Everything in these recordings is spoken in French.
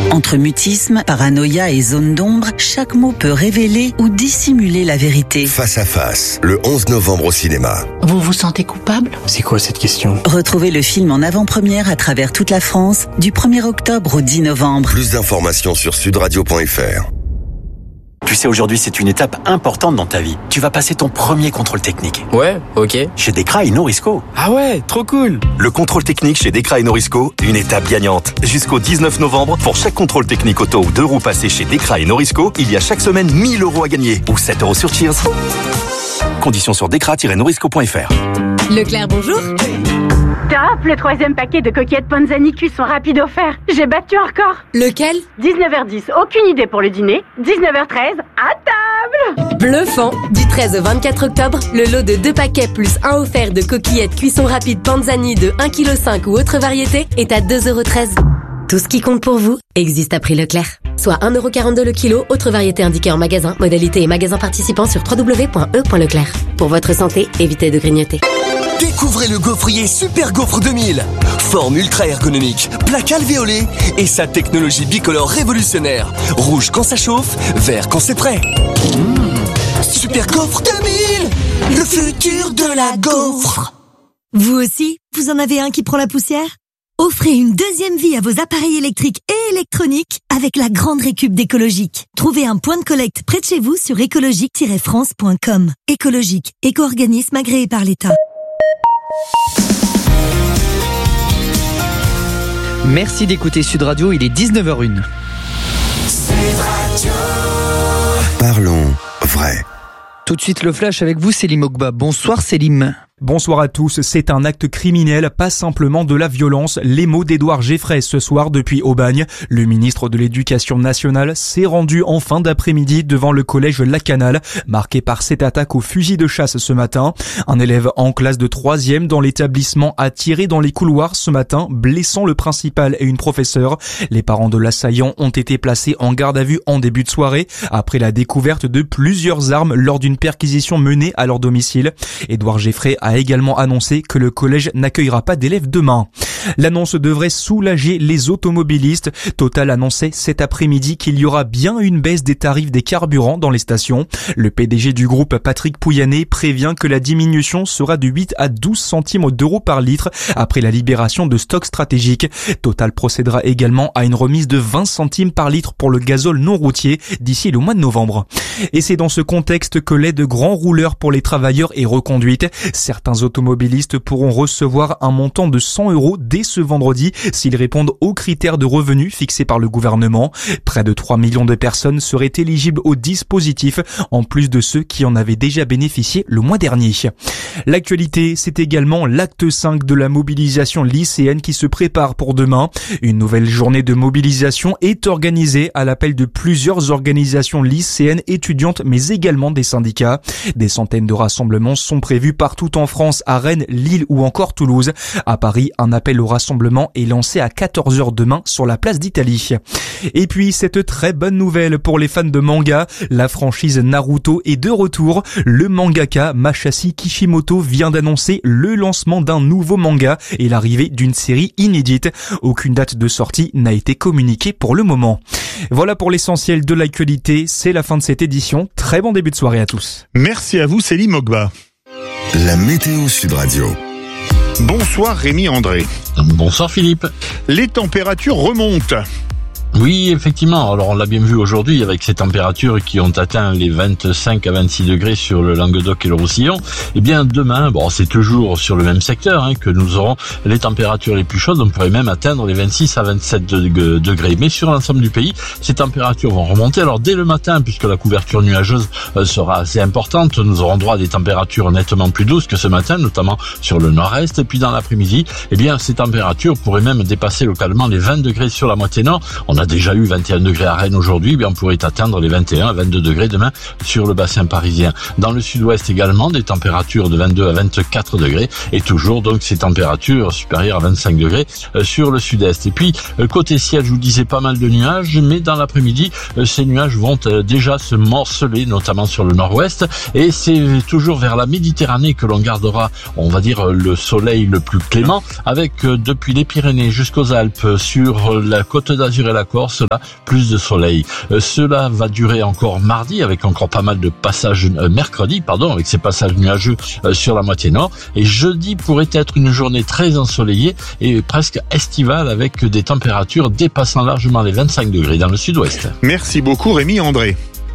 Entre mutisme, paranoïa et zone d'ombre, chaque mot peut révéler ou dissimuler la vérité. Face à face, le 11 novembre au cinéma. Vous vous sentez coupable ? C'est quoi cette question ? Retrouvez le film en avant-première à travers toute la France du 1er octobre au 10 novembre. Plus d'informations sur sudradio.fr. Tu sais, aujourd'hui, c'est une étape importante dans ta vie. Tu vas passer ton premier contrôle technique. Ouais, ok. Chez Dekra et Norisco. Ah ouais, trop cool. Le contrôle technique chez Dekra et Norisco, une étape gagnante. Jusqu'au 19 novembre, pour chaque contrôle technique auto ou 2 roues passées chez Dekra et Norisco, il y a chaque semaine 1 000 € à gagner. Ou 7 € sur Cheers. Conditions sur dekra-norisco.fr. Leclerc, bonjour. Top, le 3e paquet de coquillettes Panzani cuisson rapide offert. J'ai battu un record. Lequel ? 19h10, aucune idée pour le dîner. 19h13, à table. Bluffant. Du 13 au 24 octobre, le lot de 2 paquets plus 1 offert de coquillettes cuisson rapide Panzani de 1,5 kg ou autre variété est à 2,13 €. Tout ce qui compte pour vous existe à prix Leclerc. Soit 1,42 € le kilo, autre variété indiquée en magasin. Modalité et magasin participant sur www.e.leclerc. Pour votre santé, évitez de grignoter. Découvrez le gaufrier Super Gaufre 2000. Forme ultra ergonomique, plaque alvéolée et sa technologie bicolore révolutionnaire. Rouge quand ça chauffe, vert quand c'est prêt. Super Gaufre 2000, le futur de la gaufre. Vous aussi, vous en avez un qui prend la poussière ? Offrez une deuxième vie à vos appareils électriques et électroniques avec la grande récup d'Écologique. Trouvez un point de collecte près de chez vous sur écologique-france.com. Écologique, éco-organisme agréé par l'État. Merci d'écouter Sud Radio, il est 19h01. Parlons vrai. Tout de suite le flash avec vous, Selim Ogba. Bonsoir Selim. Bonsoir à tous, c'est un acte criminel, pas simplement de la violence. Les mots d'Édouard Geffray ce soir depuis Aubagne. Le ministre de l'Éducation nationale s'est rendu en fin d'après-midi devant le collège Lacanal, marqué par cette attaque au fusil de chasse ce matin. Un élève en classe de 3e dans l'établissement a tiré dans les couloirs ce matin, blessant le principal et une professeure. Les parents de l'assaillant ont été placés en garde à vue en début de soirée, après la découverte de plusieurs armes lors d'une perquisition menée à leur domicile. Édouard Geffray a également annoncé que le collège n'accueillera pas d'élèves demain. L'annonce devrait soulager les automobilistes. Total annonçait cet après-midi qu'il y aura bien une baisse des tarifs des carburants dans les stations. Le PDG du groupe, Patrick Pouyanné, prévient que la diminution sera de 8 à 12 centimes d'euros par litre après la libération de stocks stratégiques. Total procédera également à une remise de 20 centimes par litre pour le gazole non routier d'ici le mois de novembre. Et c'est dans ce contexte que l'aide grand rouleur pour les travailleurs est reconduite. Certains automobilistes pourront recevoir un montant de 100 € dès ce vendredi s'ils répondent aux critères de revenus fixés par le gouvernement. Près de 3 millions de personnes seraient éligibles au dispositif, en plus de ceux qui en avaient déjà bénéficié le mois dernier. L'actualité, c'est également l'acte 5 de la mobilisation lycéenne qui se prépare pour demain. Une nouvelle journée de mobilisation est organisée à l'appel de plusieurs organisations lycéennes étudiantes, mais également des syndicats. Des centaines de rassemblements sont prévus partout en France, à Rennes, Lille ou encore Toulouse. À Paris, un appel au rassemblement est lancé à 14h demain sur la place d'Italie. Et puis, cette très bonne nouvelle pour les fans de manga, la franchise Naruto est de retour. Le mangaka Masashi Kishimoto vient d'annoncer le lancement d'un nouveau manga et l'arrivée d'une série inédite. Aucune date de sortie n'a été communiquée pour le moment. Voilà pour l'essentiel de l'actualité, c'est la fin de cette édition. Très bon début de soirée à tous. Merci à vous, Selim Ogba. La météo Sud Radio. Bonsoir Rémi André. Bonsoir Philippe. Les températures remontent. Oui, effectivement. Alors, on l'a bien vu aujourd'hui avec ces températures qui ont atteint les 25 à 26 degrés sur le Languedoc et le Roussillon. Eh bien, demain, c'est toujours sur le même secteur que nous aurons les températures les plus chaudes. On pourrait même atteindre les 26 à 27 degrés. Mais sur l'ensemble du pays, ces températures vont remonter. Alors, dès le matin, puisque la couverture nuageuse sera assez importante, nous aurons droit à des températures nettement plus douces que ce matin, notamment sur le nord-est. Et puis, dans l'après-midi, eh bien, ces températures pourraient même dépasser localement les 20 degrés sur la moitié nord. On a déjà eu 21 degrés à Rennes aujourd'hui, on pourrait atteindre les 21 à 22 degrés demain sur le bassin parisien. Dans le sud-ouest également, des températures de 22 à 24 degrés et toujours donc ces températures supérieures à 25 degrés sur le sud-est. Et puis, côté ciel, je vous disais pas mal de nuages, mais dans l'après-midi, ces nuages vont déjà se morceler, notamment sur le nord-ouest, et c'est toujours vers la Méditerranée que l'on gardera, on va dire, le soleil le plus clément, avec depuis les Pyrénées jusqu'aux Alpes, sur la Côte d'Azur et la Corse, là, plus de soleil. Cela va durer encore mardi avec encore pas mal de passages, mercredi, avec ces passages nuageux sur la moitié nord. Et jeudi pourrait être une journée très ensoleillée et presque estivale avec des températures dépassant largement les 25 degrés dans le sud-ouest. Merci beaucoup Rémi André.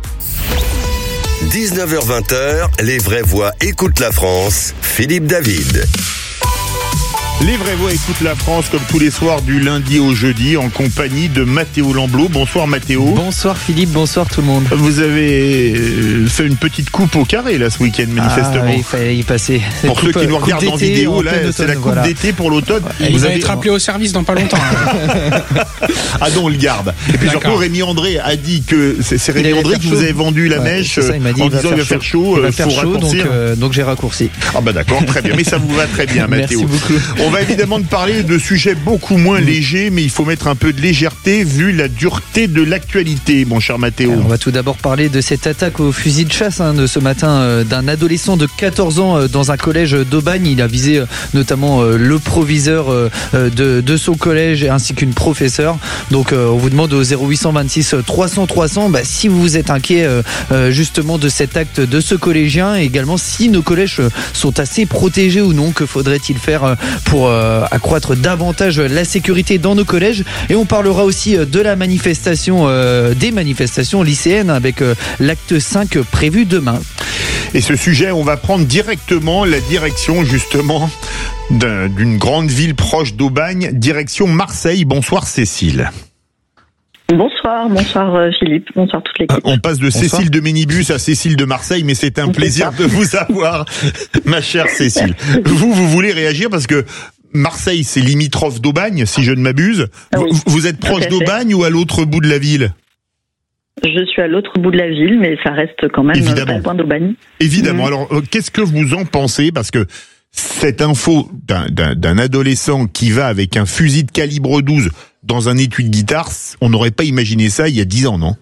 19h-20h, les vraies voix écoutent la France. Philippe David. Les vraies voix écoutent la France comme tous les soirs du lundi au jeudi en compagnie de Mathéo Lamblot. Bonsoir Mathéo. Bonsoir Philippe, bonsoir tout le monde. Vous avez fait une petite coupe au carré là ce week-end manifestement. Il fallait y passer. Pour ceux qui nous regardent en vidéo, là c'est la coupe d'été pour l'automne. Vous allez être appelé au service dans pas longtemps. Ah non, on le garde. Et puis surtout Rémi André a dit que c'est Rémi André qui vous avait vendu la mèche en disant il va faire chaud, faut raccourcir. Donc j'ai raccourci. Ah bah d'accord, très bien. Mais ça vous va très bien Mathéo. Merci beaucoup. On va évidemment parler de sujets beaucoup moins légers, mais il faut mettre un peu de légèreté vu la dureté de l'actualité, mon cher Mathéo. On va tout d'abord parler de cette attaque au fusil de chasse de ce matin d'un adolescent de 14 ans dans un collège d'Aubagne. Il a visé notamment le proviseur de son collège ainsi qu'une professeure. Donc on vous demande au 0826 300 300 si vous êtes inquiet justement de cet acte de ce collégien et également si nos collèges sont assez protégés ou non. Que faudrait-il faire pour accroître davantage la sécurité dans nos collèges? Et on parlera aussi de la manifestation, des manifestations lycéennes avec l'acte 5 prévu demain. Et ce sujet, on va prendre directement la direction justement d'une grande ville proche d'Aubagne, direction Marseille. Bonsoir Cécile. Bonsoir Philippe, bonsoir toute l'équipe. On passe de Cécile de Minibus à Cécile de Marseille, mais c'est un plaisir de vous avoir, ma chère Cécile. Vous voulez réagir parce que Marseille, c'est limitrophe d'Aubagne, si je ne m'abuse. Oui, vous êtes proche d'Aubagne ou à l'autre bout de la ville ? Je suis à l'autre bout de la ville, mais ça reste quand même pas loin d'Aubagne. Évidemment. Alors, qu'est-ce que vous en pensez ? Parce que cette info d'un adolescent qui va avec un fusil de calibre 12 dans un étui de guitare, on n'aurait pas imaginé ça il y a 10 ans, non ?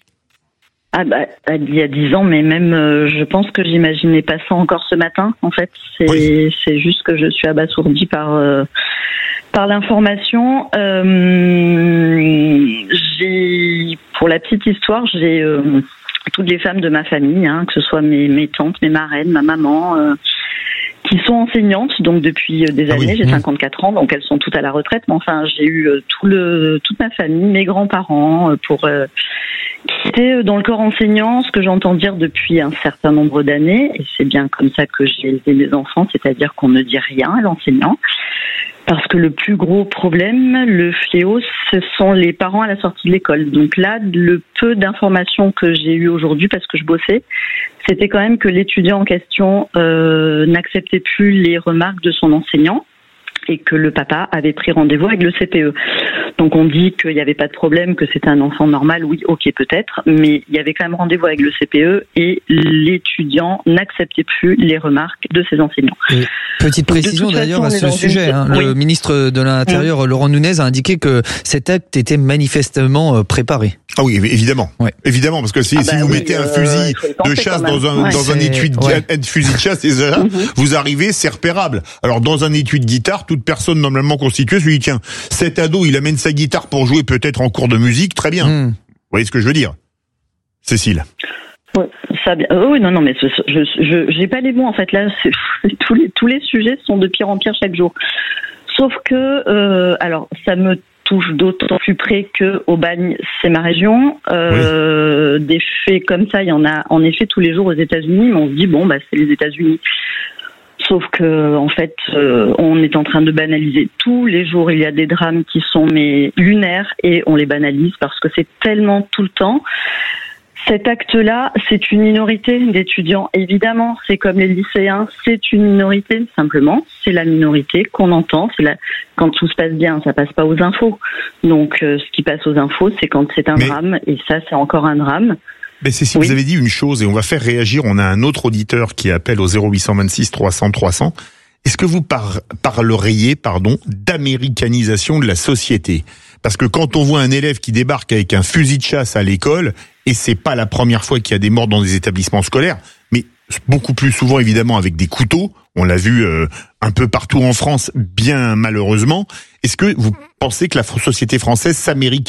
Il y a 10 ans, mais même, je pense que j'imaginais pas ça encore ce matin. En fait, c'est juste que je suis abasourdie par l'information. Pour la petite histoire, j'ai toutes les femmes de ma famille, que ce soit mes tantes, mes marraines, ma maman, qui sont enseignantes, donc depuis des années. J'ai 54 ans, donc elles sont toutes à la retraite. Mais enfin, j'ai eu toute ma famille, mes grands-parents, qui étaient dans le corps enseignant, ce que j'entends dire depuis un certain nombre d'années. Et c'est bien comme ça que j'ai élevé mes enfants, c'est-à-dire qu'on ne dit rien à l'enseignant. Parce que le plus gros problème, le fléau, ce sont les parents à la sortie de l'école. Donc là, le peu d'informations que j'ai eues aujourd'hui, parce que je bossais, c'était quand même que l'étudiant en question n'acceptait plus les remarques de son enseignant et que le papa avait pris rendez-vous avec le CPE. Donc on dit qu'il n'y avait pas de problème, que c'était un enfant normal, oui, ok peut-être, mais il y avait quand même rendez-vous avec le CPE et l'étudiant n'acceptait plus les remarques de ses enseignants. Et petite précision d'ailleurs à ce sujet, le ministre de l'Intérieur, Laurent Nunez, a indiqué que cet acte était manifestement préparé. Ah oui, évidemment. Ouais. Évidemment, parce que si vous mettez un fusil de chasse dans un étui de fusil de chasse, vous arrivez, c'est repérable. Alors dans un étui de guitare, toute personne normalement constituée se dit tiens, cet ado, il amène sa guitare pour jouer peut-être en cours de musique, très bien. Vous voyez ce que je veux dire, Cécile? Non, mais j'ai pas les mots en fait. Là, tous les sujets sont de pire en pire chaque jour. Sauf que, alors, ça me touche d'autant plus près que Aubagne, c'est ma région. Des faits comme ça, il y en a en effet tous les jours aux États-Unis, mais on se dit c'est les États-Unis. Sauf que, en fait, on est en train de banaliser. Tous les jours, il y a des drames qui sont lunaires et on les banalise parce que c'est tellement tout le temps. Cet acte-là, c'est une minorité d'étudiants. Évidemment, c'est comme les lycéens, c'est une minorité, simplement. C'est la minorité qu'on entend. Quand tout se passe bien, ça passe pas aux infos. Donc, ce qui passe aux infos, c'est quand c'est un drame. Et ça, c'est encore un drame. Mais c'est vous avez dit une chose, et on va faire réagir. On a un autre auditeur qui appelle au 0826 300 300. Est-ce que vous parleriez, d'américanisation de la société? Parce que quand on voit un élève qui débarque avec un fusil de chasse à l'école, et c'est pas la première fois qu'il y a des morts dans des établissements scolaires, mais beaucoup plus souvent évidemment avec des couteaux. On l'a vu un peu partout en France, bien malheureusement. Est-ce que vous pensez que la société française s'américanise ?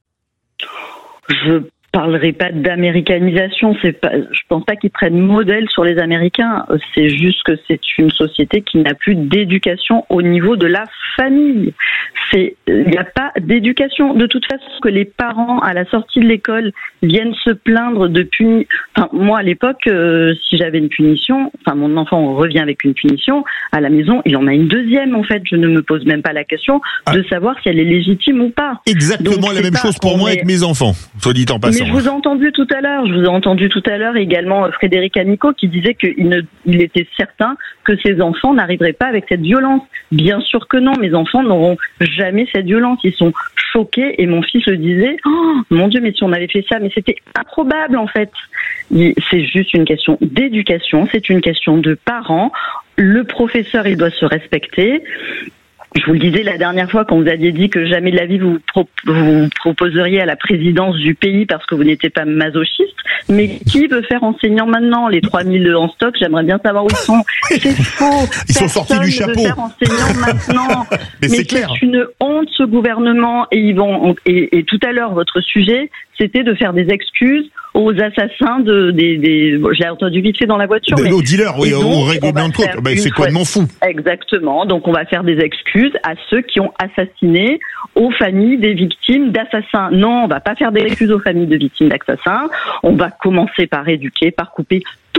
Je parlerai pas d'américanisation, je pense pas qu'ils prennent modèle sur les Américains, c'est juste que c'est une société qui n'a plus d'éducation au niveau de la famille. Il n'y a pas d'éducation. De toute façon, que les parents, à la sortie de l'école, viennent se plaindre de punitions. Enfin, moi, à l'époque, si j'avais une punition, mon enfant revient avec une punition, à la maison, il en a une deuxième, en fait. Je ne me pose même pas la question de savoir si elle est légitime ou pas. Exactement. Donc, la même chose pour moi avec mes enfants, soit dit en passant. Mais je vous ai entendu tout à l'heure également Frédéric Amico qui disait qu'il était certain que ses enfants n'arriveraient pas avec cette violence. Bien sûr que non, mes enfants n'auront jamais cette violence. Ils sont choqués et mon fils le disait, oh mon Dieu, mais si on avait fait ça, mais c'était improbable en fait. C'est juste une question d'éducation, c'est une question de parents. Le professeur, il doit se respecter. Je vous le disais la dernière fois quand vous aviez dit que jamais de la vie vous proposeriez à la présidence du pays parce que vous n'étiez pas masochiste. Mais qui veut faire enseignant maintenant ? Les 3000 en stock, j'aimerais bien savoir où ils sont. C'est faux. Ils sont sortis du chapeau. Personne ne veut faire enseignant maintenant. Mais c'est clair. C'est une honte ce gouvernement et tout à l'heure votre sujet, c'était de faire des excuses aux assassins j'ai entendu vite fait dans la voiture. Aux dealers, oui, aux règlements de compte. C'est complètement fou. Exactement. Donc on va faire des excuses à ceux qui ont assassiné, aux familles des victimes d'assassins. Non, on va pas faire des excuses aux familles de victimes d'assassins. On va commencer par éduquer, par couper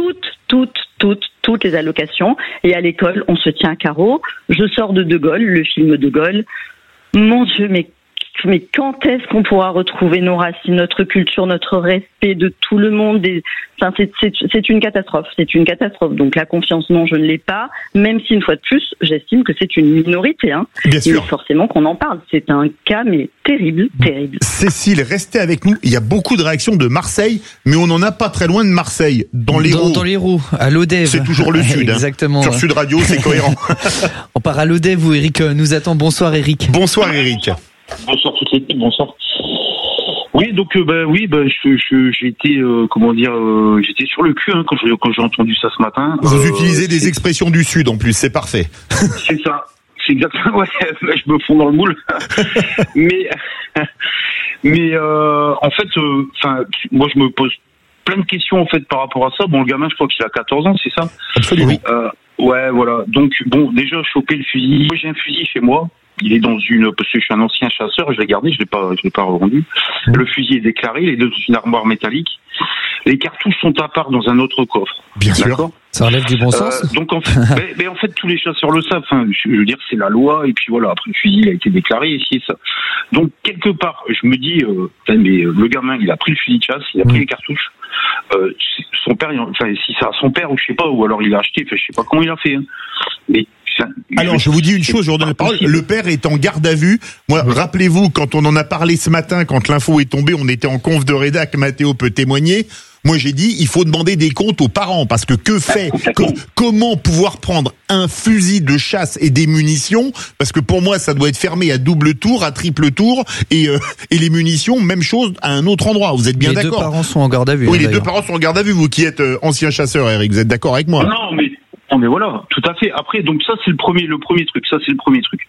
toutes les allocations. Et à l'école, on se tient à carreau. Je sors de De Gaulle, le film De Gaulle. Mon Dieu, mais quand est-ce qu'on pourra retrouver nos racines, notre culture, notre respect de tout le monde c'est une catastrophe. C'est une catastrophe. Donc la confiance, non, je ne l'ai pas. Même si, une fois de plus, j'estime que c'est une minorité. Bien sûr. Mais forcément qu'on en parle. C'est un cas, mais terrible. Cécile, restez avec nous. Il y a beaucoup de réactions de Marseille, mais on n'en a pas très loin de Marseille. Dans l'Hérault. Dans l'Hérault, à l'Odève. C'est toujours le Sud. Exactement. Sur Sud Radio, c'est cohérent. On part à l'Odève où Eric nous attend. Bonsoir Eric. Bonsoir Eric. Bonsoir toute l'équipe, bonsoir. Oui, donc j'ai été j'étais sur le cul quand j'ai entendu ça ce matin. Vous utilisez des expressions du Sud en plus, c'est parfait. C'est ça, c'est exactement. Ouais, je me fonds dans le moule. mais en fait, moi je me pose plein de questions en fait par rapport à ça. Bon, le gamin, je crois qu'il a 14 ans, c'est ça ? Absolument. Ouais, voilà. Donc bon, déjà choper le fusil. Moi, j'ai un fusil chez moi. Il est parce que je suis un ancien chasseur, je l'ai gardé, je l'ai pas revendu. Le fusil est déclaré, il est dans une armoire métallique. Les cartouches sont à part dans un autre coffre. Bien sûr. Ça relève du bon sens. Donc en fait, tous les chasseurs le savent. Je veux dire, c'est la loi. Et puis voilà, après le fusil il a été déclaré et c'est ça. Donc quelque part, je me dis, mais le gamin, il a pris le fusil de chasse, il a pris les cartouches. Son père, si c'est à son père ou je sais pas, ou alors il a acheté, je sais pas comment il a fait. Mais alors, je vous dis une chose, je vous donne la parole. Le père est en garde à vue. Moi, rappelez-vous, quand on en a parlé ce matin, quand l'info est tombée, on était en conf de rédac, Mathéo peut témoigner. Moi, j'ai dit, il faut demander des comptes aux parents, parce que comment pouvoir prendre un fusil de chasse et des munitions, parce que pour moi, ça doit être fermé à double tour, à triple tour, et les munitions, même chose à un autre endroit. Vous êtes bien d'accord ? Les deux parents sont en garde à vue. Oui, les deux parents sont en garde à vue. Vous qui êtes ancien chasseur, Eric, vous êtes d'accord avec moi ? Non, mais voilà, tout à fait. Après, donc ça c'est le premier truc. Ça c'est le premier truc.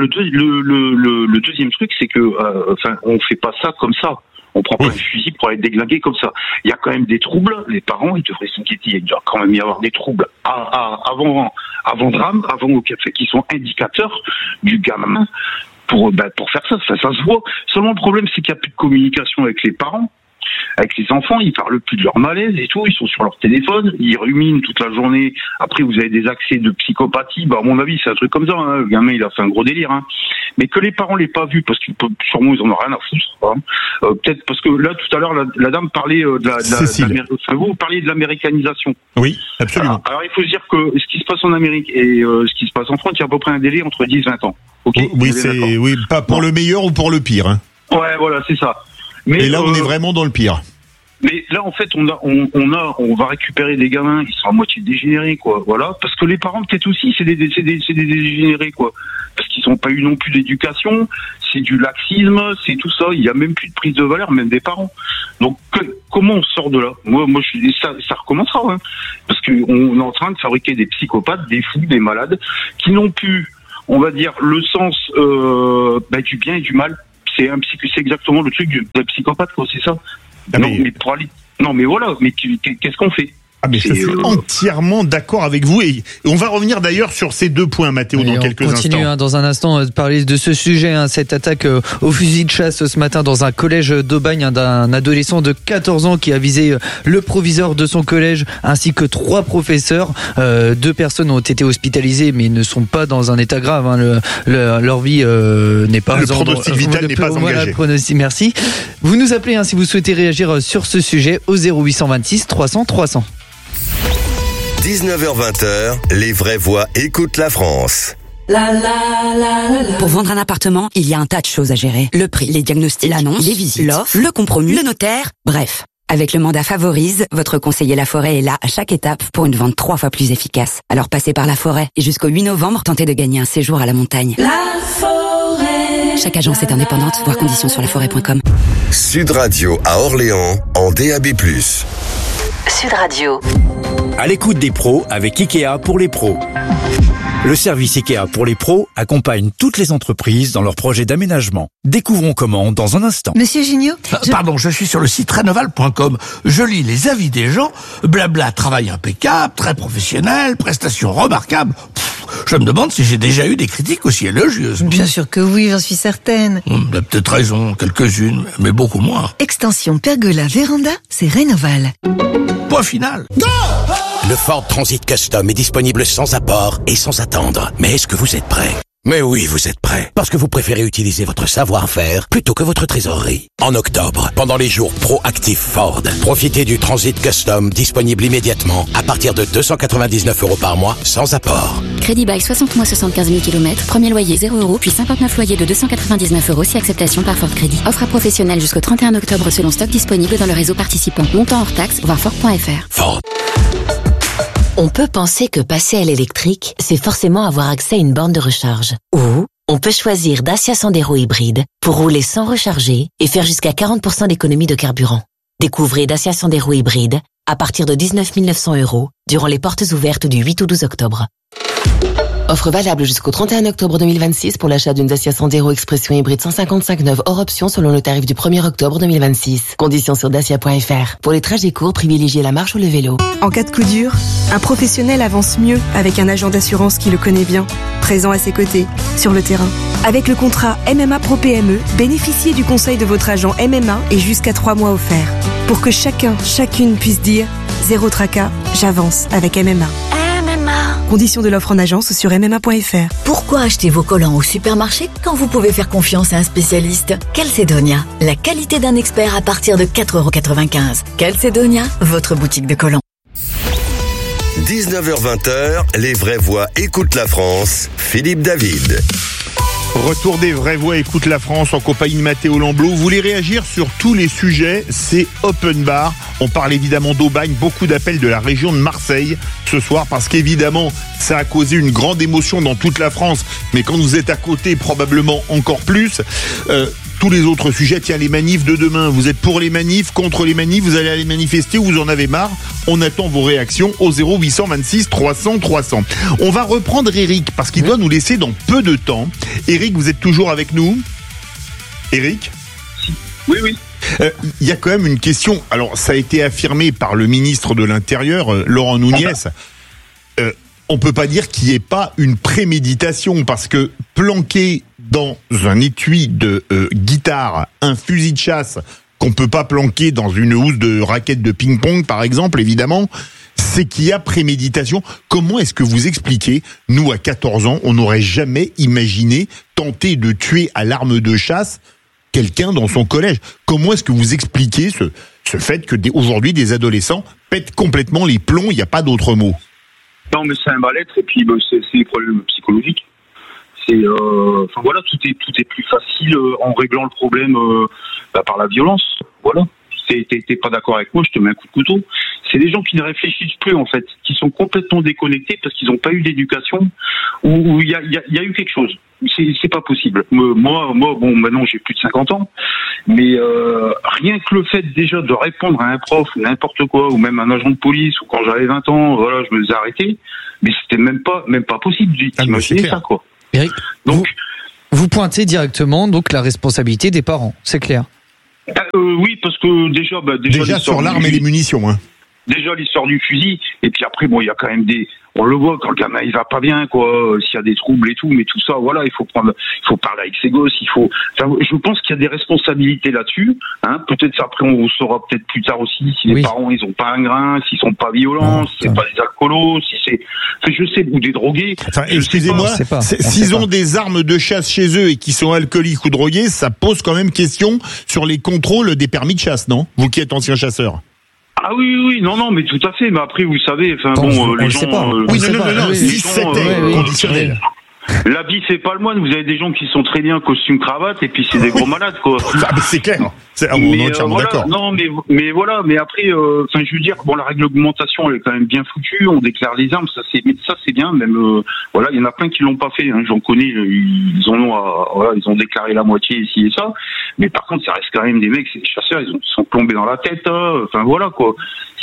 Le deuxième truc, c'est que, on fait pas ça comme ça. On prend pas un fusil pour aller déglinguer comme ça. Il y a quand même des troubles. Les parents, ils devraient s'inquiéter. Il doit quand même y avoir des troubles avant drame, qui sont indicateurs du gamin pour faire ça. Ça se voit. Seulement le problème, c'est qu'il n'y a plus de communication avec les parents. Avec les enfants, ils parlent plus de leur malaise et tout, ils sont sur leur téléphone, ils ruminent toute la journée. Après, vous avez des accès de psychopathie. À mon avis, c'est un truc comme ça. Le gamin, il a fait un gros délire. Mais que les parents l'aient pas vu, parce qu'ils sûrement ils en ont rien à foutre. Peut-être parce que là, tout à l'heure, la dame parlait vous parliez de l'américanisation. Oui, absolument. Alors, il faut se dire que ce qui se passe en Amérique et ce qui se passe en France, il y a à peu près un délai entre 10 et 20 ans. Okay, oui, pas pour le meilleur ou pour le pire. Ouais, voilà, c'est ça. Et là, on est vraiment dans le pire. Mais là, en fait, on va récupérer des gamins qui sont à moitié dégénérés, quoi. Voilà, parce que les parents peut-être aussi, c'est des dégénérés, quoi. Parce qu'ils n'ont pas eu non plus d'éducation, c'est du laxisme, c'est tout ça. Il y a même plus de prise de valeur, même des parents. Donc comment on sort de là? Moi, ça recommencera, hein. Parce que on est en train de fabriquer des psychopathes, des fous, des malades, qui n'ont plus, on va dire, le sens du bien et du mal. C'est exactement le truc d'un psychopathe, quoi. C'est ça. Mais voilà. Mais qu'est-ce qu'on fait? Mais je suis entièrement d'accord avec vous et on va revenir d'ailleurs sur ces 2 points, Mathéo, dans quelques instants. On continue dans un instant de parler de ce sujet, cette attaque au fusil de chasse ce matin dans un collège d'Aubagne, d'un adolescent de 14 ans qui a visé le proviseur de son collège ainsi que 3 professeurs. 2 personnes ont été hospitalisées mais ne sont pas dans un état grave. Leur vie n'est pas... Le pronostic vital n'est pas engagé. Merci. Vous nous appelez si vous souhaitez réagir sur ce sujet au 0826 300 300. 19h-20h, les vraies voix écoutent la France. Pour vendre un appartement, il y a un tas de choses à gérer. Le prix, les diagnostics, l'annonce, les visites, l'offre, le compromis, le notaire, bref. Avec le mandat Favorise, votre conseiller Laforêt est là à chaque étape pour une vente 3 fois plus efficace. Alors passez par Laforêt et jusqu'au 8 novembre, tentez de gagner un séjour à la montagne. Laforêt. Chaque agence est indépendante, voir conditions sur laforêt.com. Sud Radio à Orléans, en DAB+. Sud Radio. À l'écoute des pros avec Ikea pour les pros. Le service Ikea pour les pros accompagne toutes les entreprises dans leurs projets d'aménagement. Découvrons comment dans un instant. Monsieur Gignot, Pardon, je suis sur le site Rénoval.com. Je lis les avis des gens. Blabla, travail impeccable, très professionnel, prestations remarquables. Je me demande si j'ai déjà eu des critiques aussi élogieuses. Bien sûr que oui, j'en suis certaine. Il a peut-être raison, quelques-unes, mais beaucoup moins. Extension Pergola Véranda, c'est Rénoval. Point final. Le Ford Transit Custom est disponible sans apport et sans attendre. Mais est-ce que vous êtes prêt? Mais oui, vous êtes prêts. Parce que vous préférez utiliser votre savoir-faire plutôt que votre trésorerie. En octobre, pendant les jours Proactive Ford, profitez du Transit Custom disponible immédiatement à partir de 299 € par mois sans apport. Crédit bail 60 mois 75 000 km, premier loyer 0 €, puis 59 loyers de 299 € si acceptation par Ford Crédit. Offre à professionnels jusqu'au 31 octobre selon stock disponible dans le réseau participant. Montant hors taxe, voir Ford.fr. Ford. On peut penser que passer à l'électrique, c'est forcément avoir accès à une borne de recharge. Ou on peut choisir Dacia Sandero hybride pour rouler sans recharger et faire jusqu'à 40% d'économie de carburant. Découvrez Dacia Sandero hybride à partir de 19 900 € durant les portes ouvertes du 8 au 12 octobre. Offre valable jusqu'au 31 octobre 2026 pour l'achat d'une Dacia Sandero Expression hybride 155 neuve hors option selon le tarif du 1er octobre 2026. Conditions sur dacia.fr. Pour les trajets courts, privilégiez la marche ou le vélo. En cas de coup dur, un professionnel avance mieux avec un agent d'assurance qui le connaît bien, présent à ses côtés, sur le terrain. Avec le contrat MMA Pro PME, bénéficiez du conseil de votre agent MMA et jusqu'à 3 mois offerts. Pour que chacune puisse dire « Zéro tracas, j'avance avec MMA ». Conditions de l'offre en agence sur mma.fr. Pourquoi acheter vos collants au supermarché quand vous pouvez faire confiance à un spécialiste? Calcedonia, la qualité d'un expert à partir de 4,95 €. Calcedonia, votre boutique de collants. 19h-20h, les vraies voix écoutent la France. Philippe David. Retour des vraies voix écoute la France en compagnie de Mathéo Lamblot. Vous voulez réagir sur tous les sujets, c'est open bar. On parle évidemment d'Aubagne, beaucoup d'appels de la région de Marseille ce soir parce qu'évidemment ça a causé une grande émotion dans toute la France. Mais quand vous êtes à côté, probablement encore plus. Tous les autres sujets, tiens, les manifs de demain. Vous êtes pour les manifs, contre les manifs, vous allez aller manifester ou vous en avez marre? On attend vos réactions au 0826 300 300. On va reprendre Eric parce qu'il doit nous laisser dans peu de temps. Eric, vous êtes toujours avec nous? Eric? Oui, oui. Il y a quand même une question. Alors, ça a été affirmé par le ministre de l'Intérieur, Laurent Nunez. On peut pas dire qu'il n'y ait pas une préméditation parce que planquer dans un étui de guitare un fusil de chasse qu'on peut pas planquer dans une housse de raquette de ping-pong, par exemple, évidemment, c'est qu'il y a préméditation. Comment est-ce que vous expliquez, nous, à 14 ans, on n'aurait jamais imaginé tenter de tuer à l'arme de chasse quelqu'un dans son collège? Comment est-ce que vous expliquez ce fait que aujourd'hui, des adolescents pètent complètement les plombs, il n'y a pas d'autre mot? Non, mais c'est un mal-être et puis c'est des problèmes psychologiques. Enfin voilà, tout est plus facile en réglant le problème par la violence. Voilà. T'es pas d'accord avec moi, je te mets un coup de couteau. c'est des gens qui ne réfléchissent plus, en fait, qui sont complètement déconnectés parce qu'ils n'ont pas eu d'éducation, ou il y a eu quelque chose. C'est pas possible. Moi, bon, maintenant j'ai plus de 50 ans, mais rien que le fait déjà de répondre à un prof ou n'importe quoi, ou même un agent de police, ou quand j'avais 20 ans, voilà, je me faisais arrêter, mais c'était même pas possible d'imaginer ça, quoi. Eric, donc vous pointez directement donc la responsabilité des parents, c'est clair. Oui, parce que déjà sur l'arme et les munitions, hein. Déjà l'histoire du fusil, et puis après bon, il y a quand même on le voit quand le gamin il va pas bien, quoi, s'il y a des troubles et tout, mais tout ça, voilà, il faut parler avec ses gosses, je pense qu'il y a des responsabilités là-dessus, hein. Peut-être après on saura peut-être plus tard aussi si les parents ils ont pas un grain, s'ils sont pas violents, si c'est pas des alcoolos, si c'est, je sais, ou des drogués. Enfin, excusez-moi, s'ils ont des armes de chasse chez eux et qui sont alcooliques ou drogués, ça pose quand même question sur les contrôles des permis de chasse, non? Vous qui êtes ancien chasseur. Ah oui, non, mais tout à fait. Mais après, vous savez, enfin bon, les gens. Non, si c'était conditionnel. L'habit fait pas le moine. Vous avez des gens qui sont très bien costume cravate et puis c'est des gros malades, quoi. Ah, mais c'est clair. On est entièrement d'accord. Non, mais voilà. Mais après, enfin, je veux dire, bon, la réglementation elle est quand même bien foutue. On déclare les armes, ça c'est bien. Même voilà, il y en a plein qui l'ont pas fait. Hein, j'en connais. Ils ont déclaré la moitié ici et ça. Mais par contre, ça reste quand même des mecs, c'est des chasseurs. Ils sont plombés dans la tête. Enfin voilà, quoi.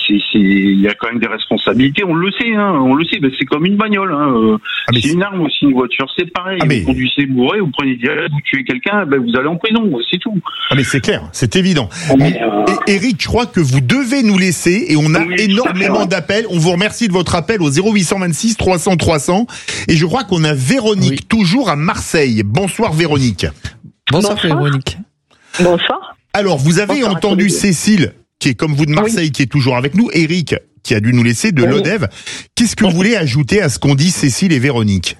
Il y a quand même des responsabilités, on le sait, ben, c'est comme une bagnole, hein. C'est une arme aussi, une voiture, c'est pareil. Vous conduisez bourré, vous prenez vous tuez quelqu'un, ben, vous allez en prison, c'est tout. Ah mais c'est clair, c'est évident. Eric, je crois que vous devez nous laisser, et on a énormément d'appels. On vous remercie de votre appel au 0826 300 300, et je crois qu'on a Véronique, toujours à Marseille. Bonsoir Véronique. Bonsoir Véronique. Bonsoir. Alors, vous avez entendu Cécile, qui est comme vous de Marseille, qui est toujours avec nous, Eric, qui a dû nous laisser de l'Odève. Qu'est-ce que vous voulez ajouter à ce qu'ont dit Cécile et Véronique?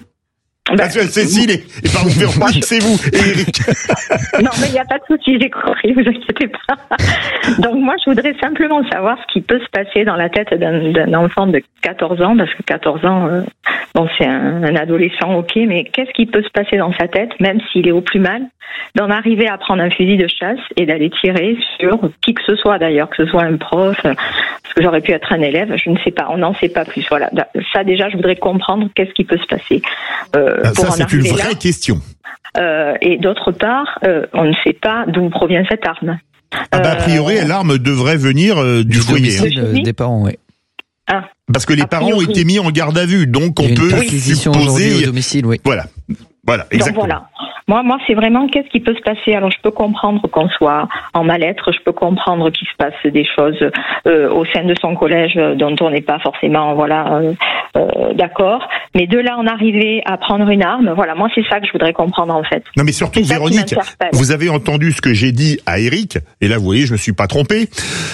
Cécile et pardon, Véronique, c'est vous, et Eric. Non, mais il n'y a pas de souci, j'ai compris, vous inquiétez pas. Donc moi, je voudrais simplement savoir ce qui peut se passer dans la tête d'un enfant de 14 ans, parce que 14 ans, bon, c'est un adolescent, ok, mais qu'est-ce qui peut se passer dans sa tête, même s'il est au plus mal, d'en arriver à prendre un fusil de chasse et d'aller tirer sur qui que ce soit d'ailleurs, que ce soit un prof, parce que j'aurais pu être un élève, je ne sais pas, on n'en sait pas plus. Voilà, ça déjà, je voudrais comprendre qu'est-ce qui peut se passer. Ça, c'est une vraie question. Et d'autre part, on ne sait pas d'où provient cette arme. A priori, l'arme devrait venir du foyer. Des parents, oui. Ah. Parce que les parents ont été mis en garde à vue, donc on peut supposer au domicile, oui. Voilà, exactement. Donc voilà. Moi, c'est vraiment qu'est-ce qui peut se passer. Alors, je peux comprendre qu'on soit en mal-être, je peux comprendre qu'il se passe des choses au sein de son collège dont on n'est pas forcément, d'accord. Mais de là en arriver à prendre une arme, voilà, moi, c'est ça que je voudrais comprendre en fait. Non, mais surtout, Véronique, vous avez entendu ce que j'ai dit à Eric, et là, vous voyez, je me suis pas trompé.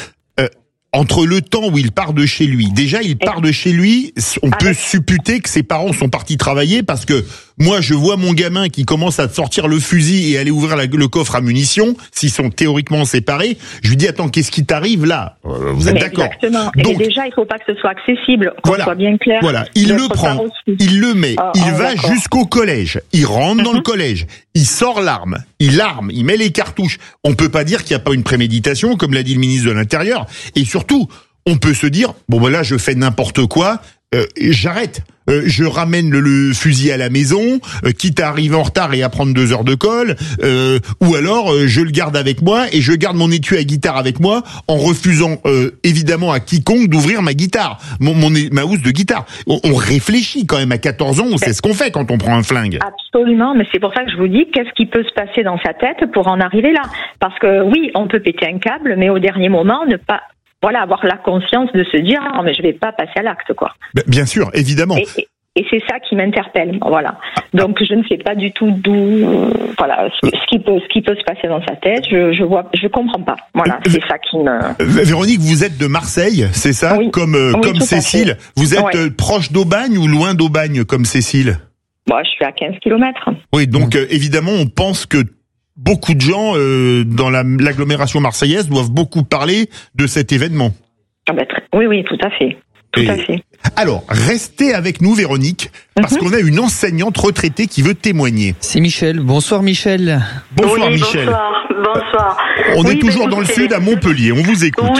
Entre le temps où il part de chez lui, déjà il part de chez lui, on peut supputer que ses parents sont partis travailler parce que moi je vois mon gamin qui commence à sortir le fusil et aller ouvrir le coffre à munitions, s'ils sont théoriquement séparés, je lui dis attends qu'est-ce qui t'arrive là? Vous êtes d'accord? Exactement. Donc, et déjà il faut pas que ce soit accessible, qu'on soit bien clair. Voilà, il le prend, il le met, il va jusqu'au collège, il rentre dans le collège, il sort l'arme, il met les cartouches. On peut pas dire qu'il n'y a pas une préméditation, comme l'a dit le ministre de l'Intérieur, et surtout, on peut se dire, bon ben là je fais n'importe quoi, j'arrête. Je ramène le fusil à la maison, quitte à arriver en retard et à prendre 2 heures de colle, ou alors je le garde avec moi et je garde mon étui à guitare avec moi en refusant évidemment à quiconque d'ouvrir ma guitare, ma housse de guitare. On réfléchit quand même à 14 ans, on sait ce qu'on fait quand on prend un flingue. Absolument, mais c'est pour ça que je vous dis qu'est-ce qui peut se passer dans sa tête pour en arriver là. Parce que oui, on peut péter un câble, mais au dernier moment, ne pas... Voilà, avoir la conscience de se dire non mais je vais pas passer à l'acte quoi. Bien sûr, évidemment. Et c'est ça qui m'interpelle, voilà. Donc je ne sais pas du tout d'où, ce qui peut se passer dans sa tête. Je comprends pas. Voilà, c'est ça qui me. Véronique, vous êtes de Marseille, c'est ça? Oui. Comme Cécile. Vous êtes proche d'Aubagne ou loin d'Aubagne comme Cécile? Moi, je suis à 15 km. Oui, donc évidemment, on pense que beaucoup de gens dans l'agglomération marseillaise doivent beaucoup parler de cet événement. Oui, tout à fait. Tout à fait. Alors, restez avec nous, Véronique, parce qu'on a une enseignante retraitée qui veut témoigner. C'est Michel. Bonsoir, Michel. Bonsoir, Michel. Bonsoir. On est toujours dans le sud, à Montpellier. On vous écoute. Oui.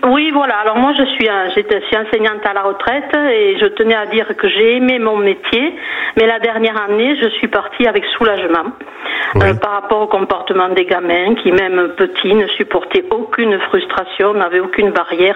Oui, voilà. Alors moi, je suis enseignante à la retraite et je tenais à dire que j'ai aimé mon métier, mais la dernière année, je suis partie avec soulagement par rapport au comportement des gamins qui, même petits, ne supportaient aucune frustration, n'avaient aucune barrière.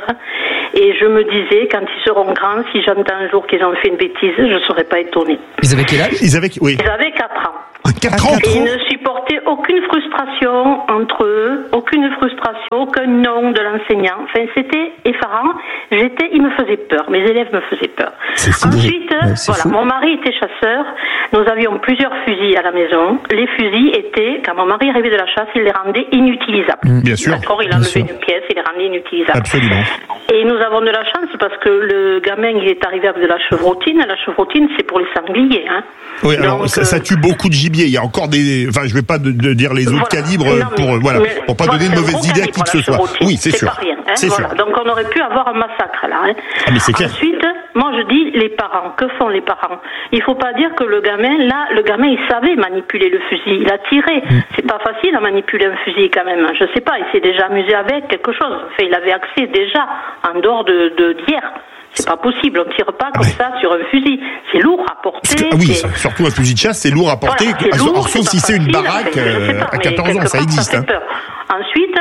Et je me disais, quand ils seront grands, si j'entends un jour qu'ils ont fait une bêtise, je ne serais pas étonnée. Ils avaient quel âge? Ils avaient 4 ans. 4 ans. Et ils ne supportaient aucune frustration entre eux, aucune frustration, aucun nom de l'enseignant. Enfin, c'était effarant. Il me faisait peur. Mes élèves me faisaient peur. Ensuite, mon mari était chasseur. Nous avions plusieurs fusils à la maison. Les fusils étaient, quand mon mari arrivait de la chasse, il les rendait inutilisables. Bien sûr. D'accord, il enlevait une pièce, il les rendait inutilisables. Absolument. Et nous avons de la chance parce que le gamin, il est arrivé avec de la chevrotine. La chevrotine, c'est pour les sangliers, hein. Oui, alors donc, ça tue beaucoup de gibier. Il y a encore je vais pas dire les autres calibres pour pas donner une mauvaise idée à qui que ce soit. Oui, c'est sûr. Pas rien, hein, c'est sûr. Donc on aurait pu avoir un massacre là. Hein. Ah, mais c'est clair. Ensuite, moi je dis les parents. Que font les parents? Il faut pas dire que le gamin, il savait manipuler le fusil. Il a tiré. C'est pas facile à manipuler un fusil quand même. Je sais pas. Il s'est déjà amusé avec quelque chose. Enfin, il avait accès déjà en dehors d'hier. C'est pas possible, on ne tire pas comme ça sur un fusil. C'est lourd à porter. Surtout un fusil de chasse, c'est lourd à porter. Sauf si c'est une baraque à 14 ans, ça existe. Ensuite,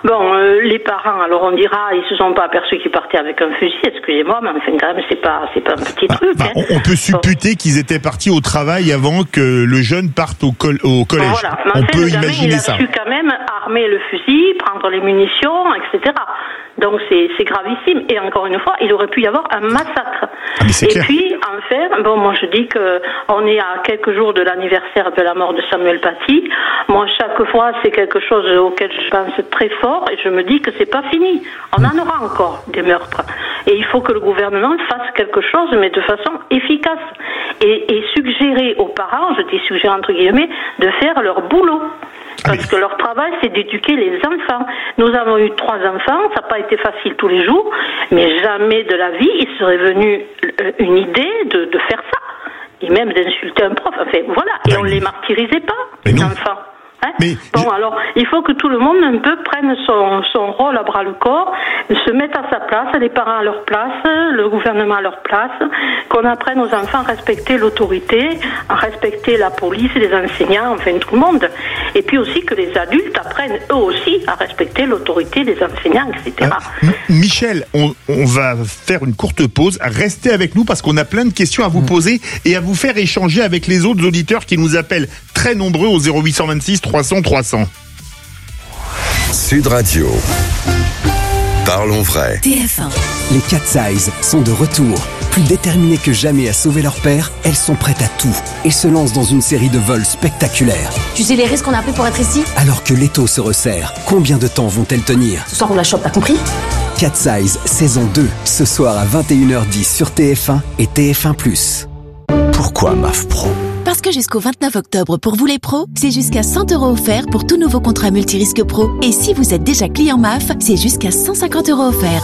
les parents, alors on dira, ils se sont pas aperçus qu'ils partaient avec un fusil, excusez-moi, mais enfin quand même c'est pas un petit truc. On peut supputer qu'ils étaient partis au travail avant que le jeune parte au collège. Voilà. On peut imaginer ça. Il a su quand même armer le fusil, prendre les munitions, etc. Donc c'est gravissime. Et encore une fois, il aurait pu y avoir un massacre. Puis, enfin, moi je dis que on est à quelques jours de l'anniversaire de la mort de Samuel Paty. Moi, chaque fois, c'est quelque chose auquel je pense très fort et je me dis que c'est pas fini. On en aura encore des meurtres. Et il faut que le gouvernement fasse quelque chose, mais de façon efficace. Et suggérer aux parents, je dis suggérer entre guillemets, de faire leur boulot. Parce que leur travail, c'est d'éduquer les enfants. Nous avons eu 3 enfants, ça n'a pas été facile tous les jours, mais jamais de la vie, il serait venu une idée de faire ça. Et même d'insulter un prof. Enfin, voilà. Et on ne les martyrisait pas, les enfants. Hein? Alors, il faut que tout le monde un peu prenne son rôle à bras le corps, se mette à sa place, les parents à leur place, le gouvernement à leur place, qu'on apprenne aux enfants à respecter l'autorité, à respecter la police, les enseignants, enfin tout le monde. Et puis aussi que les adultes apprennent eux aussi à respecter l'autorité des enseignants, etc. Michel, on va faire une courte pause. Restez avec nous parce qu'on a plein de questions à vous poser et à vous faire échanger avec les autres auditeurs qui nous appellent très nombreux au 0826 300 300. Sud Radio. Parlons vrai. TF1. Les Cat Size sont de retour. Plus déterminées que jamais à sauver leur père, elles sont prêtes à tout et se lancent dans une série de vols spectaculaires. Tu sais les risques qu'on a pris pour être ici? Alors que l'étau se resserre, combien de temps vont-elles tenir? Ce soir on la chope, t'as compris? Cat Size, saison 2, ce soir à 21h10 sur TF1 et TF1+. Pourquoi MAF Pro? Parce que jusqu'au 29 octobre, pour vous les pros, c'est jusqu'à 100 € offerts pour tout nouveau contrat multirisque pro. Et si vous êtes déjà client MAF, c'est jusqu'à 150 € offerts.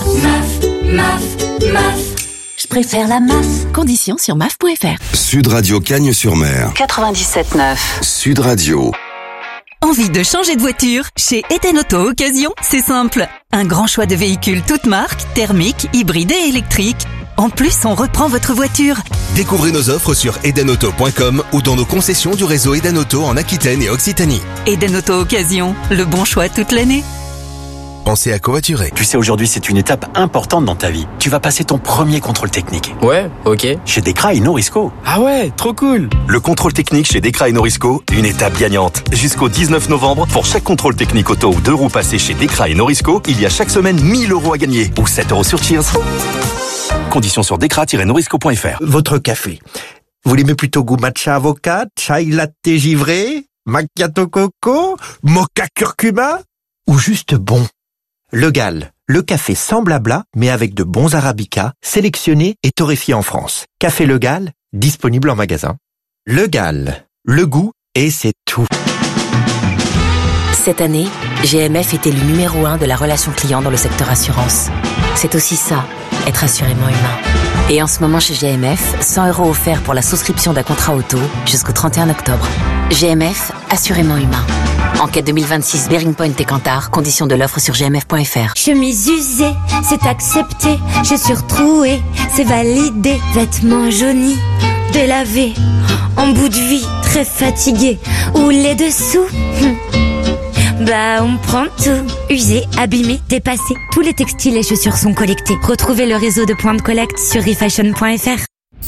MAF. Je préfère la MAF. Conditions sur maf.fr. Sud Radio Cagnes-sur-Mer. 97.9. Sud Radio. Envie de changer de voiture? Chez Eden Auto Occasion, c'est simple. Un grand choix de véhicules toutes marques, thermiques, hybrides et électriques. En plus, on reprend votre voiture. Découvrez nos offres sur edenauto.com ou dans nos concessions du réseau Eden Auto en Aquitaine et Occitanie. Eden Auto Occasion, le bon choix toute l'année. Pensez à covoiturer. Tu sais, aujourd'hui, c'est une étape importante dans ta vie. Tu vas passer ton premier contrôle technique. Ouais, ok. Chez Dekra et Norisco. Ah ouais, trop cool. Le contrôle technique chez Dekra et Norisco, une étape gagnante. Jusqu'au 19 novembre, pour chaque contrôle technique auto ou 2 roues passées chez Dekra et Norisco, il y a chaque semaine 1000 € à gagner. Ou 7 € sur Cheers. Conditions sur dekra-norisco.fr. Votre café. Vous l'aimez plutôt goût matcha avocat, chai latte givré, macchiato coco, mocha curcuma ou juste bon? Le Gall, le café sans blabla, mais avec de bons arabicas, sélectionnés et torréfiés en France. Café Le Gall, disponible en magasin. Le Gall, le goût et c'est tout. Cette année, GMF est élu numéro 1 de la relation client dans le secteur assurance. C'est aussi ça, être assurément humain. Et en ce moment chez GMF, 100 € offerts pour la souscription d'un contrat auto jusqu'au 31 octobre. GMF, assurément humain. Enquête 2026, Bearing Point et Kantar, conditions de l'offre sur gmf.fr. Chemise usée, c'est accepté. Chaussures trouées, c'est validé. Vêtements jaunis, délavés. En bout de vie, très fatigué. Ou les dessous. Bah, on prend tout. Usé, abîmé, dépassé. Tous les textiles et chaussures sont collectés. Retrouvez le réseau de points de collecte sur refashion.fr.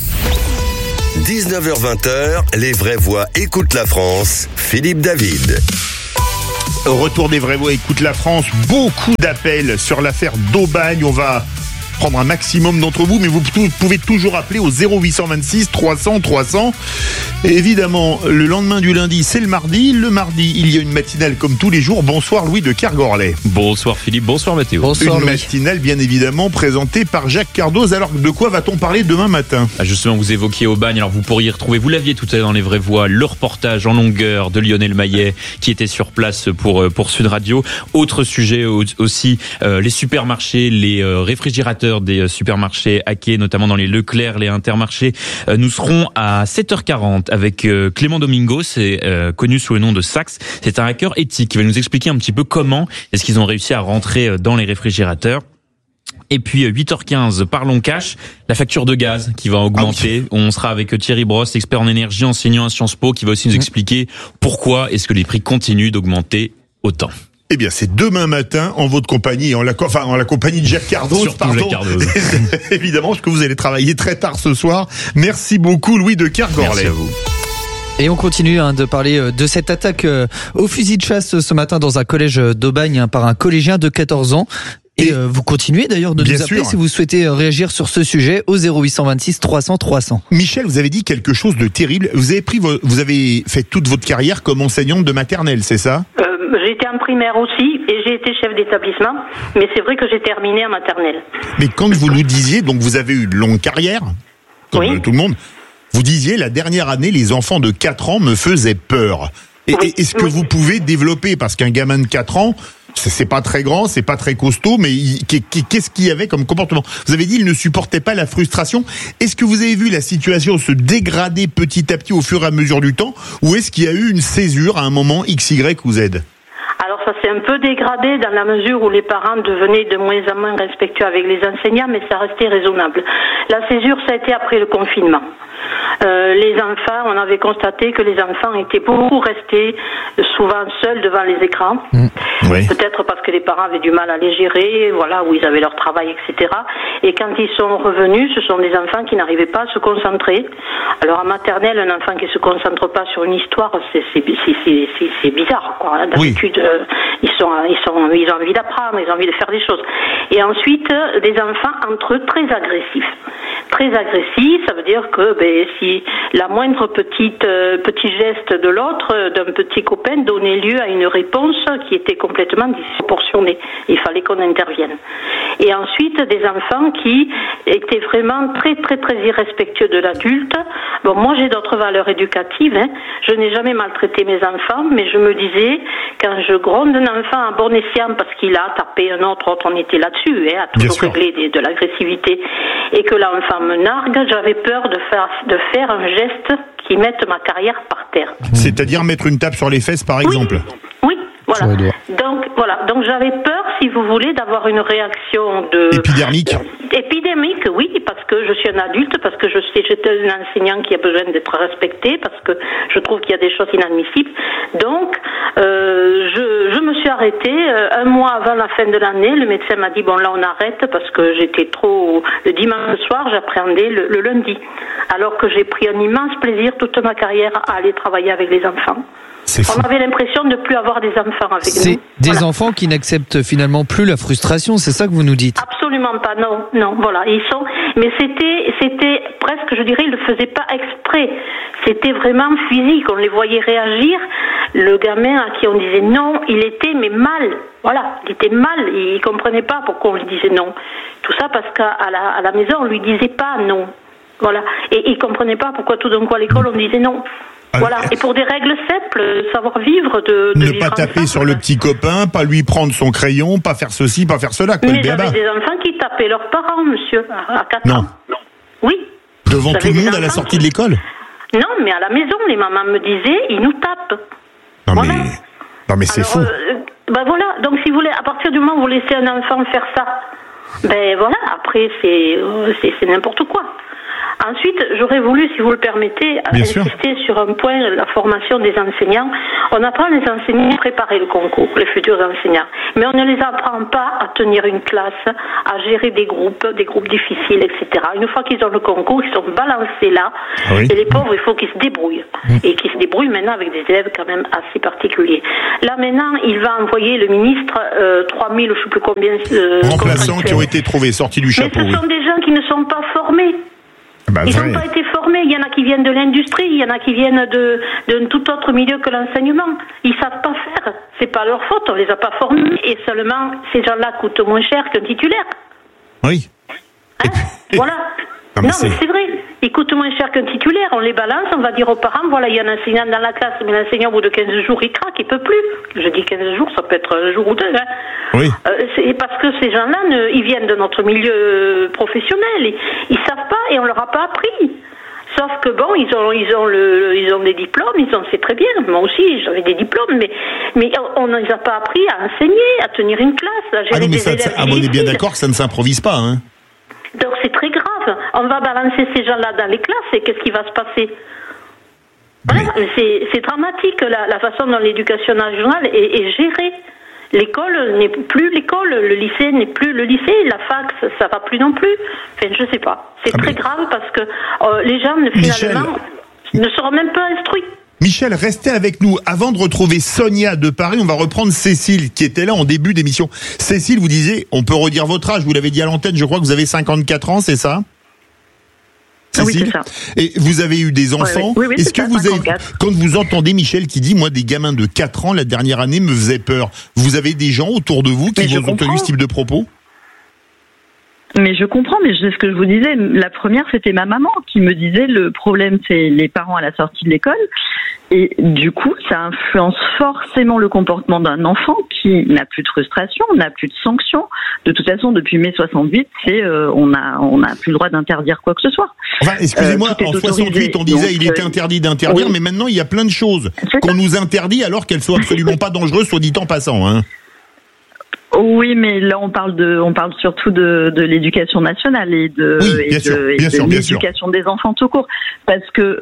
19h-20h, les vraies voix écoutent la France. Philippe David. Au retour des vraies voix écoute la France, beaucoup d'appels sur l'affaire d'Aubagne. On va prendre un maximum d'entre vous, mais vous pouvez toujours appeler au 0826 300 300. Et évidemment, le lendemain du lundi, c'est le mardi. Le mardi, il y a une matinale comme tous les jours. Bonsoir Louis de Kergorlet. Bonsoir Philippe, bonsoir Mathéo. Bonsoir Louis. Matinale bien évidemment présentée par Jacques Cardoz. Alors de quoi va-t-on parler demain matin ? Justement, vous évoquiez Aubagne, alors vous pourriez retrouver, vous l'aviez tout à l'heure dans les vraies voix, le reportage en longueur de Lionel Maillet qui était sur place pour Sud Radio. Autre sujet aussi, les supermarchés, les réfrigérateurs des supermarchés hackés, notamment dans les Leclerc, les Intermarchés. Nous serons à 7h40 avec Clément Domingo, c'est connu sous le nom de Sax. C'est un hacker éthique qui va nous expliquer un petit peu comment est-ce qu'ils ont réussi à rentrer dans les réfrigérateurs. Et puis 8h15, parlons cash, la facture de gaz qui va augmenter. On sera avec Thierry Brosse, expert en énergie, enseignant à Sciences Po, qui va aussi nous expliquer pourquoi est-ce que les prix continuent d'augmenter autant. Eh bien, c'est demain matin en votre compagnie, en la compagnie de Jacques Cardoz, pardon. Évidemment, parce que vous allez travailler très tard ce soir. Merci beaucoup, Louis de Kergorlet. Merci à vous. Et on continue de parler de cette attaque au fusil de chasse ce matin dans un collège d'Aubagne par un collégien de 14 ans. Et vous continuez d'ailleurs de nous appeler si vous souhaitez réagir sur ce sujet au 0826 300 300. Michel, vous avez dit quelque chose de terrible. Vous avez fait toute votre carrière comme enseignante de maternelle, c'est ça ? J'ai été en primaire aussi et j'ai été chef d'établissement, mais c'est vrai que j'ai terminé en maternelle. Mais quand vous nous disiez, donc vous avez eu une longue carrière, comme tout le monde, vous disiez la dernière année, les enfants de 4 ans me faisaient peur. Est-ce que vous pouvez développer, parce qu'un gamin de 4 ans, c'est pas très grand, c'est pas très costaud, mais qu'est-ce qu'il y avait comme comportement ? Vous avez dit il ne supportait pas la frustration. Est-ce que vous avez vu la situation se dégrader petit à petit au fur et à mesure du temps, ou est-ce qu'il y a eu une césure à un moment X, Y ou Z ? Alors ça s'est un peu dégradé dans la mesure où les parents devenaient de moins en moins respectueux avec les enseignants, mais ça restait raisonnable. La césure, ça a été après le confinement. Les enfants, on avait constaté que les enfants étaient beaucoup restés souvent seuls devant les écrans. Oui. Peut-être parce que les parents avaient du mal à les gérer, voilà, où ils avaient leur travail, etc. Et quand ils sont revenus, ce sont des enfants qui n'arrivaient pas à se concentrer. Alors en maternelle, un enfant qui se concentre pas sur une histoire, c'est bizarre, quoi. D'habitude, ils ont envie d'apprendre, ils ont envie de faire des choses. Et ensuite, des enfants entre eux très agressifs. Très agressifs, ça veut dire que si la moindre petit geste de l'autre, d'un petit copain, donnait lieu à une réponse qui était complètement disproportionnée. Il fallait qu'on intervienne. Et ensuite, des enfants qui étaient vraiment très, très, très irrespectueux de l'adulte. Bon, moi, j'ai d'autres valeurs éducatives. Je n'ai jamais maltraité mes enfants, mais je me disais, quand je gronde un enfant à bon escient parce qu'il a tapé un autre, on était là-dessus, à toujours régler de l'agressivité, et que l'enfant me nargue, j'avais peur de faire un geste qui mette ma carrière par terre. C'est-à-dire mettre une tape sur les fesses, par exemple. Oui, voilà. Donc j'avais peur, si vous voulez, d'avoir une réaction épidermique. Épidémique, oui, parce que je suis un adulte, parce que j'étais un enseignant qui a besoin d'être respecté, parce que je trouve qu'il y a des choses inadmissibles. Donc, je me suis arrêtée 1 mois avant la fin de l'année. Le médecin m'a dit, bon là on arrête, parce que j'étais trop... Le dimanche soir, j'appréhendais le lundi. Alors que j'ai pris un immense plaisir toute ma carrière à aller travailler avec les enfants. On avait l'impression de ne plus avoir des enfants avec nous. C'est des enfants qui n'acceptent finalement plus la frustration, c'est ça que vous nous dites ? Absolument pas, non, voilà. Mais c'était presque, je dirais, ils ne le faisaient pas exprès. C'était vraiment physique, on les voyait réagir. Le gamin à qui on disait non, il était mal. Voilà, il était mal, il comprenait pas pourquoi on lui disait non. Tout ça parce qu'à la maison, on lui disait pas non. Voilà, et il comprenait pas pourquoi tout d'un coup à l'école on disait non. Voilà. Et pour des règles simples, savoir vivre de ne vivre pas taper ensemble. sur le petit copain, pas lui prendre son crayon, pas faire ceci, pas faire cela. Mais j'avais des enfants qui tapaient leurs parents, monsieur, à 4 ans. Oui. Devant tout le monde à la sortie de l'école? Non, mais à la maison, les mamans me disaient, ils nous tapent. Non mais c'est fou. Voilà, donc si vous voulez, à partir du moment où vous laissez un enfant faire ça, ben voilà, après c'est n'importe quoi. Ensuite, j'aurais voulu, si vous le permettez, insister sur un point, la formation des enseignants. On apprend les enseignants à préparer le concours, les futurs enseignants. Mais on ne les apprend pas à tenir une classe, à gérer des groupes difficiles, etc. Une fois qu'ils ont le concours, ils sont balancés là. Et les pauvres, il faut qu'ils se débrouillent. Et qu'ils se débrouillent maintenant avec des élèves quand même assez particuliers. Là, maintenant, il va envoyer le ministre 3000, je ne sais plus combien... remplaçants qui ont été trouvés, sortis du chapeau. Mais ce sont des gens qui ne sont pas formés. Ils n'ont pas été formés. Il y en a qui viennent de l'industrie, il y en a qui viennent de tout autre milieu que l'enseignement. Ils savent pas faire. C'est pas leur faute, on les a pas formés. Et seulement, ces gens-là coûtent moins cher qu'un titulaire. Oui. Voilà. Non, mais c'est vrai. Ils coûtent moins cher qu'un titulaire. On les balance, on va dire aux parents, voilà, il y a un enseignant dans la classe, mais l'enseignant, au bout de 15 jours, il craque, il peut plus. Je dis 15 jours, ça peut être un jour ou deux. Oui. C'est parce que ces gens-là, ils viennent de notre milieu professionnel. Ils savent pas et on leur a pas appris. Sauf que bon, ils ont des diplômes, c'est très bien. Moi aussi, j'avais des diplômes, mais on ne les a pas appris à enseigner, à tenir une classe, à gérer des élèves. On est bien d'accord que ça ne s'improvise pas, hein. Donc c'est très grave. On va balancer ces gens-là dans les classes et qu'est-ce qui va se passer? Voilà, c'est dramatique la façon dont l'éducation nationale est gérée. L'école n'est plus l'école, le lycée n'est plus le lycée, la fac ça va plus non plus. Enfin, je sais pas. C'est très grave parce que les gens finalement ne seront même pas instruits. Michel, restez avec nous. Avant de retrouver Sonia de Paris, on va reprendre Cécile qui était là en début d'émission. Cécile, vous disiez, on peut redire votre âge, vous l'avez dit à l'antenne, je crois que vous avez 54 ans, c'est ça? Cécile? Oui, c'est ça. Et vous avez eu des enfants. Oui, est-ce que vous avez, quand vous entendez Michel qui dit, moi, des gamins de 4 ans, la dernière année me faisaient peur, vous avez des gens autour de vous qui vous ont tenu ce type de propos? Mais je comprends, mais c'est ce que je vous disais. La première, c'était ma maman qui me disait le problème, c'est les parents à la sortie de l'école. Et du coup, ça influence forcément le comportement d'un enfant qui n'a plus de frustration, n'a plus de sanctions. De toute façon, depuis mai 68, on n'a plus le droit d'interdire quoi que ce soit. Enfin, excusez-moi, en 68, on disait il était interdit d'interdire, mais maintenant, il y a plein de choses qu'on nous interdit alors qu'elles sont absolument pas dangereuses, soit dit en passant, hein. Oui, mais là on parle surtout de l'éducation nationale et de l'éducation des enfants tout court, parce que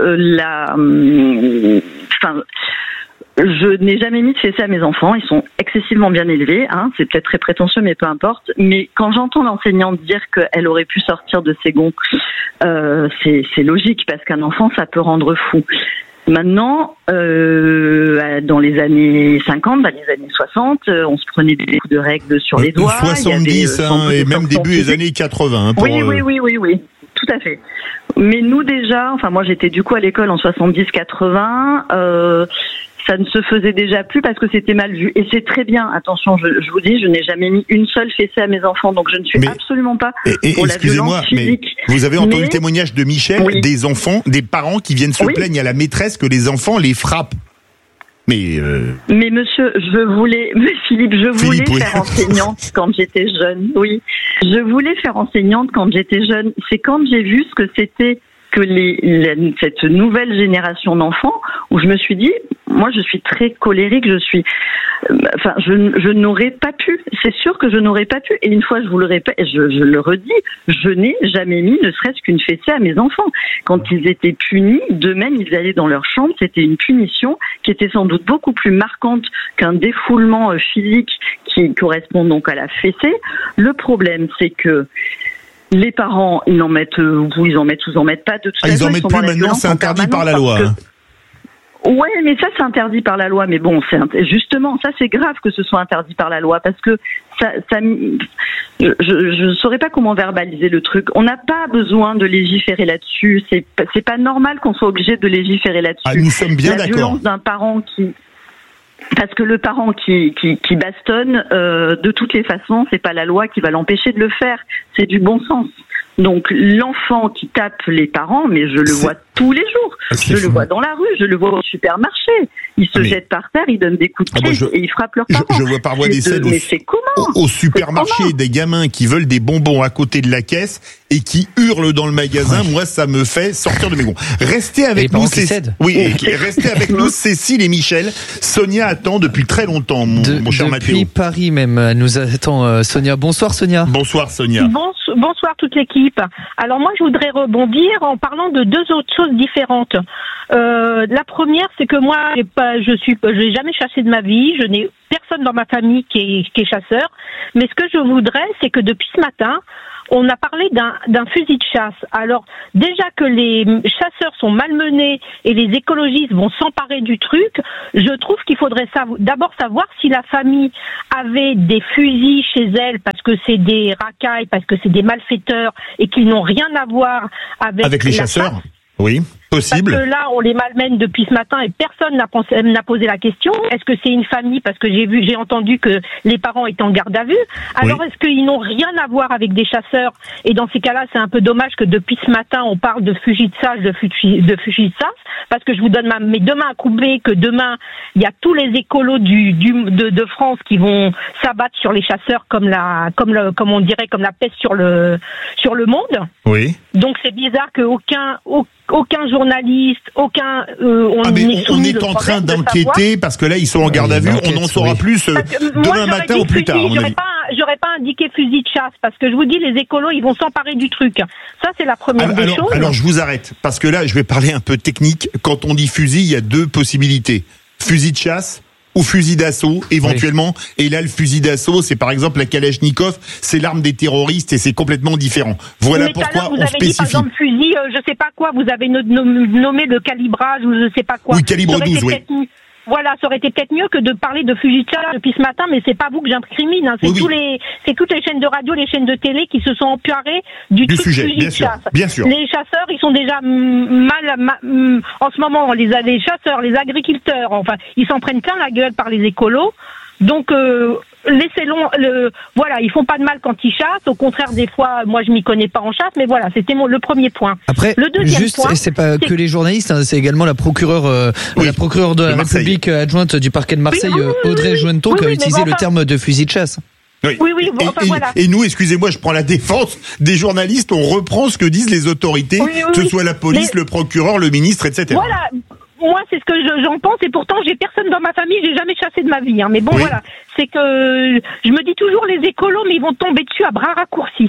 je n'ai jamais mis de fessée à mes enfants, ils sont excessivement bien élevés, hein, c'est peut-être très prétentieux mais peu importe, mais quand j'entends l'enseignante dire qu'elle aurait pu sortir de ses gonds, c'est logique parce qu'un enfant ça peut rendre fou. Maintenant, dans les années 50, dans les années 60, on se prenait des coups de règle sur les doigts. 70 et même début des années 80. Oui, tout à fait. Mais nous déjà, enfin moi j'étais du coup à l'école en 70-80, ça ne se faisait déjà plus parce que c'était mal vu. Et c'est très bien, attention, je vous dis, je n'ai jamais mis une seule fessée à mes enfants, donc je ne suis absolument pas pour la violence physique. Mais vous avez entendu le témoignage de Michel, des enfants, des parents qui viennent se plaindre à la maîtresse que les enfants les frappent. Mais monsieur, Philippe, je voulais faire enseignante quand j'étais jeune, oui. Je voulais faire enseignante quand j'étais jeune. C'est quand j'ai vu ce que c'était que cette nouvelle génération d'enfants, où je me suis dit, moi je suis très colérique, je n'aurais pas pu, c'est sûr que je n'aurais pas pu, et une fois je vous le répète, je le redis, je n'ai jamais mis ne serait-ce qu'une fessée à mes enfants. Quand ils étaient punis, d'eux-mêmes ils allaient dans leur chambre, c'était une punition qui était sans doute beaucoup plus marquante qu'un défoulement physique qui correspond donc à la fessée. Le problème c'est que les parents, ils en mettent ou ils en mettent pas. De toute façon, ils en mettent plus maintenant, c'est interdit par la loi. Ouais, mais ça c'est interdit par la loi. Mais bon, justement, ça c'est grave que ce soit interdit par la loi parce que je ne saurais pas comment verbaliser le truc. On n'a pas besoin de légiférer là-dessus. C'est pas normal qu'on soit obligé de légiférer là-dessus. Ah, nous sommes bien d'accord. La violence d'un parent parce que le parent qui bastonne, de toutes les façons, c'est pas la loi qui va l'empêcher de le faire, c'est du bon sens. Donc l'enfant qui tape les parents, mais je le vois tous les jours. Je le vois dans la rue, je le vois au supermarché. Ils se jettent par terre, ils donnent des coups de pied et ils frappent leurs parents. Je vois parfois des scènes au supermarché, des gamins qui veulent des bonbons à côté de la caisse et qui hurlent dans le magasin. Moi, ça me fait sortir de mes gonds. Restez avec nous, restez avec nous, Cécile et Michel. Sonia attend depuis très longtemps, mon cher Mathéo. Depuis Paris même, elle nous attend Sonia. Bonsoir Sonia. Bonsoir Sonia. Bonsoir toute l'équipe. Alors moi, je voudrais rebondir en parlant de deux autres choses différentes. La première, c'est que moi, j'ai jamais chassé de ma vie. Je n'ai personne dans ma famille qui est chasseur. Mais ce que je voudrais, c'est que depuis ce matin, on a parlé d'un fusil de chasse. Alors, déjà que les chasseurs sont malmenés et les écologistes vont s'emparer du truc, je trouve qu'il faudrait d'abord savoir si la famille avait des fusils chez elle parce que c'est des racailles, parce que c'est des malfaiteurs et qu'ils n'ont rien à voir avec les chasseurs. Oui, possible. Parce que là, on les malmène depuis ce matin et personne n'a posé la question. Est-ce que c'est une famille? Parce que j'ai entendu que les parents étaient en garde à vue. Alors, est-ce qu'ils n'ont rien à voir avec des chasseurs? Et dans ces cas-là, c'est un peu dommage que depuis ce matin, on parle de fusil de chasse, de fusil de chasse. Parce que je vous donne mes deux mains à couper que demain, il y a tous les écolos de France qui vont s'abattre sur les chasseurs comme on dirait, comme la peste sur le monde. Oui. Donc, c'est bizarre qu'aucun journaliste, on est en train d'enquêter parce que là ils sont en garde à vue, on en saura plus demain matin ou plus tard. J'aurais pas indiqué fusil de chasse parce que je vous dis les écolos ils vont s'emparer du truc. Ça c'est la première des choses. Alors je vous arrête parce que là je vais parler un peu technique. Quand on dit fusil, il y a deux possibilités. Fusil de chasse ou fusil d'assaut éventuellement, et là le fusil d'assaut c'est par exemple la Kalachnikov, c'est l'arme des terroristes et c'est complètement différent. Voilà pourquoi on spécifie. Dit, par exemple fusil, je sais pas quoi, vous avez nommé le calibrage ou je sais pas quoi. Oui, calibre 12, oui. Voilà, ça aurait été peut-être mieux que de parler de fusil de chasse depuis ce matin, mais c'est pas vous que j'incrimine, hein. C'est c'est toutes les chaînes de radio, les chaînes de télé qui se sont emparées du sujet, fusil de chasse. Bien sûr. Les chasseurs, ils sont déjà en ce moment, les chasseurs, les agriculteurs, enfin, ils s'en prennent plein la gueule par les écolos. Donc voilà, ils font pas de mal quand ils chassent. Au contraire, des fois, moi je m'y connais pas en chasse, mais voilà, c'était le premier point. Après, le deuxième point, c'est pas que les journalistes, hein, c'est également la procureure de la République adjointe du parquet de Marseille, Audrey Jointon, qui a utilisé le terme de fusil de chasse. Oui, voilà. Et nous, excusez-moi, je prends la défense des journalistes, on reprend ce que disent les autorités, que ce soit la police, le procureur, le ministre, etc. Voilà. Moi, c'est ce que j'en pense, et pourtant, j'ai personne dans ma famille, j'ai jamais chassé de ma vie, hein. Mais bon, voilà. C'est que, je me dis toujours les écolos, mais ils vont tomber dessus à bras raccourcis.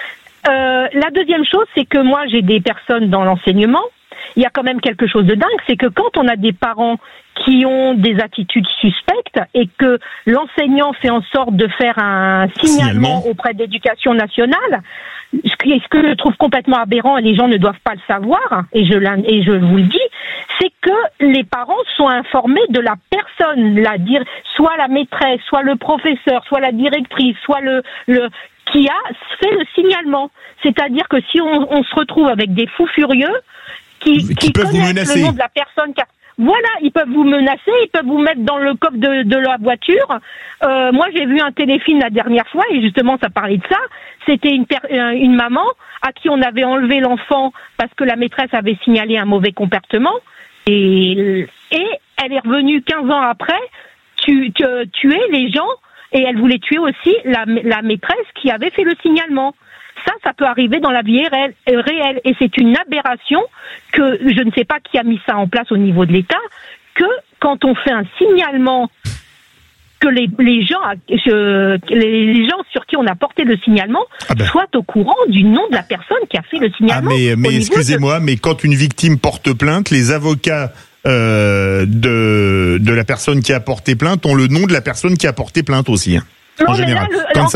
La deuxième chose, c'est que moi, j'ai des personnes dans l'enseignement. Il y a quand même quelque chose de dingue, c'est que quand on a des parents qui ont des attitudes suspectes et que l'enseignant fait en sorte de faire un signalement auprès de l'Éducation nationale, ce que je trouve complètement aberrant et les gens ne doivent pas le savoir, et je vous le dis, c'est que les parents sont informés de la personne, soit la maîtresse, soit le professeur, soit la directrice, soit qui a fait le signalement. C'est-à-dire que si on se retrouve avec des fous furieux qui peuvent vous connaissent menacer. Le nom de la personne qui a... Voilà, ils peuvent vous menacer, ils peuvent vous mettre dans le coffre de la voiture. Moi, j'ai vu un téléfilm la dernière fois, et justement, ça parlait de ça. C'était une maman à qui on avait enlevé l'enfant parce que la maîtresse avait signalé un mauvais comportement. Et elle est revenue 15 ans après tuer les gens, et elle voulait tuer aussi la maîtresse qui avait fait le signalement. Ça peut arriver dans la vie réelle. Et c'est une aberration que je ne sais pas qui a mis ça en place au niveau de l'État, que quand on fait un signalement, que les gens sur qui on a porté le signalement soient au courant du nom de la personne qui a fait le signalement. Mais excusez-moi, mais quand une victime porte plainte, les avocats de la personne qui a porté plainte ont le nom de la personne qui a porté plainte aussi. Hein. Non, mais là,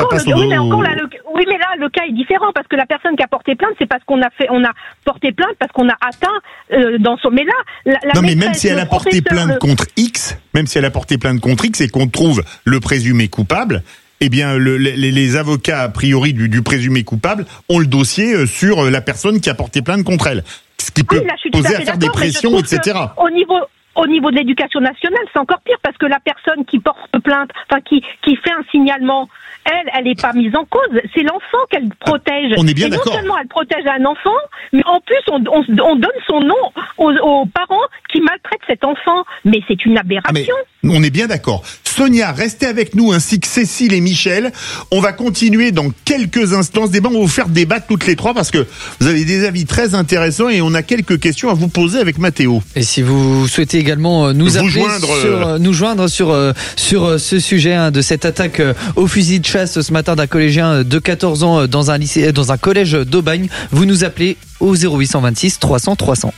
le cas est différent parce que la personne qui a porté plainte, c'est parce qu'on a porté plainte parce qu'on a atteint dans son. Mais là, mais même si elle a porté plainte contre X, et qu'on trouve le présumé coupable, eh bien, les avocats a priori du présumé coupable ont le dossier sur la personne qui a porté plainte contre elle, ce qui peut poser à faire des pressions, etc. Au niveau de l'Éducation nationale, c'est encore pire parce que la personne qui porte plainte, qui fait un signalement, elle n'est pas mise en cause. C'est l'enfant qu'elle protège. On est bien d'accord. Non seulement elle protège un enfant, mais en plus on donne son nom aux parents qui maltraitent cet enfant. Mais c'est une aberration. On est bien d'accord. Sonia, restez avec nous, ainsi que Cécile et Michel. On va continuer dans quelques instants ce débat. On va vous faire débattre toutes les trois parce que vous avez des avis très intéressants et on a quelques questions à vous poser avec Mathéo. Et si vous souhaitez également nous joindre sur ce sujet de cette attaque au fusil de chasse ce matin d'un collégien de 14 ans dans un collège d'Aubagne, vous nous appelez au 0826 300 300.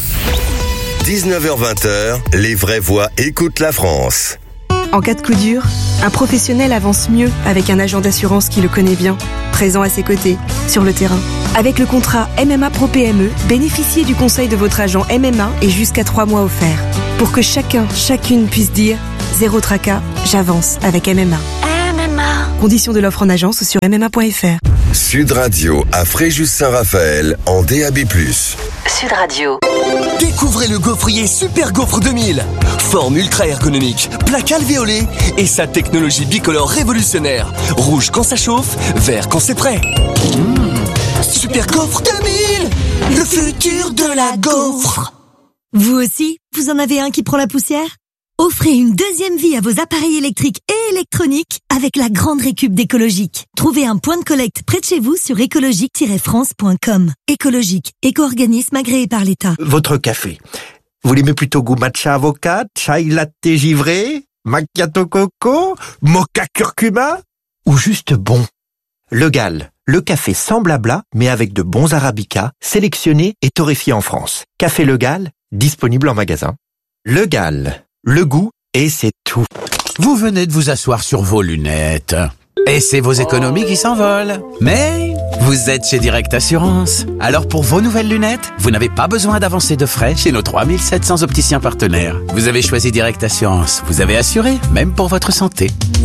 19h-20h, les vraies voix écoutent la France. En cas de coup dur, un professionnel avance mieux avec un agent d'assurance qui le connaît bien, présent à ses côtés, sur le terrain. Avec le contrat MMA Pro PME, bénéficiez du conseil de votre agent MMA et jusqu'à 3 mois offerts. Pour que chacune puisse dire « Zéro tracas, j'avance avec MMA ». Conditions de l'offre en agence sur MMA.fr. Sud Radio à Fréjus-Saint-Raphaël en DAB+. Sud Radio. Découvrez le gaufrier Super Gaufre 2000. Forme ultra ergonomique, plaque alvéolée et sa technologie bicolore révolutionnaire. Rouge quand ça chauffe, vert quand c'est prêt. Super Gaufre 2000, le futur de la gaufre. Vous aussi, vous en avez un qui prend la poussière ? Offrez une deuxième vie à vos appareils électriques et électroniques avec la grande récup d'Écologique. Trouvez un point de collecte près de chez vous sur écologique-france.com. Écologique, éco-organisme agréé par l'État. Votre café, vous l'aimez plutôt goût matcha avocat, chai latte givré, macchiato coco, mocha curcuma ou juste bon? Le Gall, le café sans blabla mais avec de bons arabicas, sélectionnés et torréfiés en France. Café Le Gall, disponible en magasin. Le Gall. Le goût, et c'est tout. Vous venez de vous asseoir sur vos lunettes. Et c'est vos économies qui s'envolent. Mais vous êtes chez Direct Assurance. Alors pour vos nouvelles lunettes, vous n'avez pas besoin d'avancer de frais chez nos 3700 opticiens partenaires. Vous avez choisi Direct Assurance. Vous avez assuré, même pour votre santé.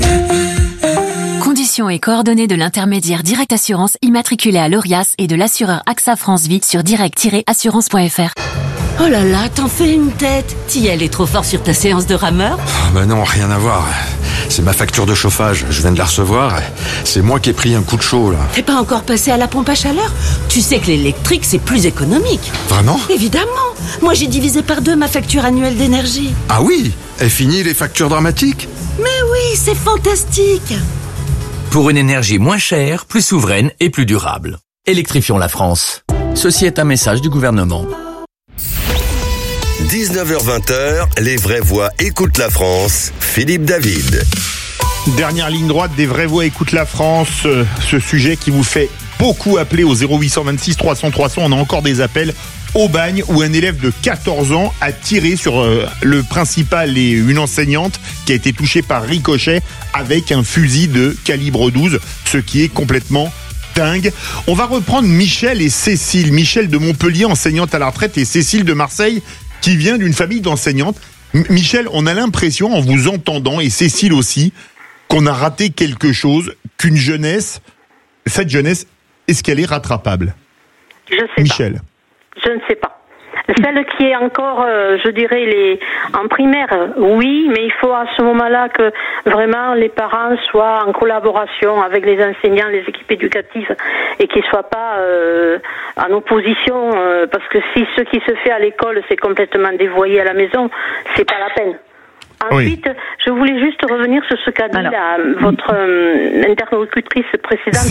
Conditions et coordonnées de l'intermédiaire Direct Assurance immatriculé à l'ORIAS et de l'assureur AXA France Vie sur direct-assurance.fr. Oh là là, t'en fais une tête. T'y allais trop fort sur ta séance de rameur ? Bah non, rien à voir. C'est ma facture de chauffage, je viens de la recevoir. C'est moi qui ai pris un coup de chaud, là. T'es pas encore passé à la pompe à chaleur ? Tu sais que l'électrique, c'est plus économique. Vraiment ? Évidemment. Moi, j'ai divisé par 2 ma facture annuelle d'énergie. Ah oui ? Est fini les factures dramatiques ? Mais oui, c'est fantastique. Pour une énergie moins chère, plus souveraine et plus durable. Électrifions la France. Ceci est un message du gouvernement. 19h-20h, les vraies voix écoutent la France. Philippe David. Dernière ligne droite des vraies voix écoutent la France. Ce sujet qui vous fait beaucoup appeler au 0826 300 300. On a encore des appels. Aubagne, où un élève de 14 ans a tiré sur le principal et une enseignante qui a été touchée par ricochet avec un fusil de calibre 12, ce qui est complètement dingue. On va reprendre Michel et Cécile. Michel de Montpellier, enseignante à la retraite, et Cécile de Marseille, qui vient d'une famille d'enseignantes. Michel, on a l'impression, en vous entendant, et Cécile aussi, qu'on a raté quelque chose, qu'une jeunesse, cette jeunesse, est-ce qu'elle est rattrapable ? Je sais Michel. pas. Je ne sais pas. Celle qui est encore, je dirais, en primaire, oui, mais il faut à ce moment-là que vraiment les parents soient en collaboration avec les enseignants, les équipes éducatives, et qu'ils ne soient pas en opposition, parce que si ce qui se fait à l'école, c'est complètement dévoyé à la maison, c'est pas la peine. Ensuite, je voulais juste revenir sur ce qu'a dit votre interlocutrice précédente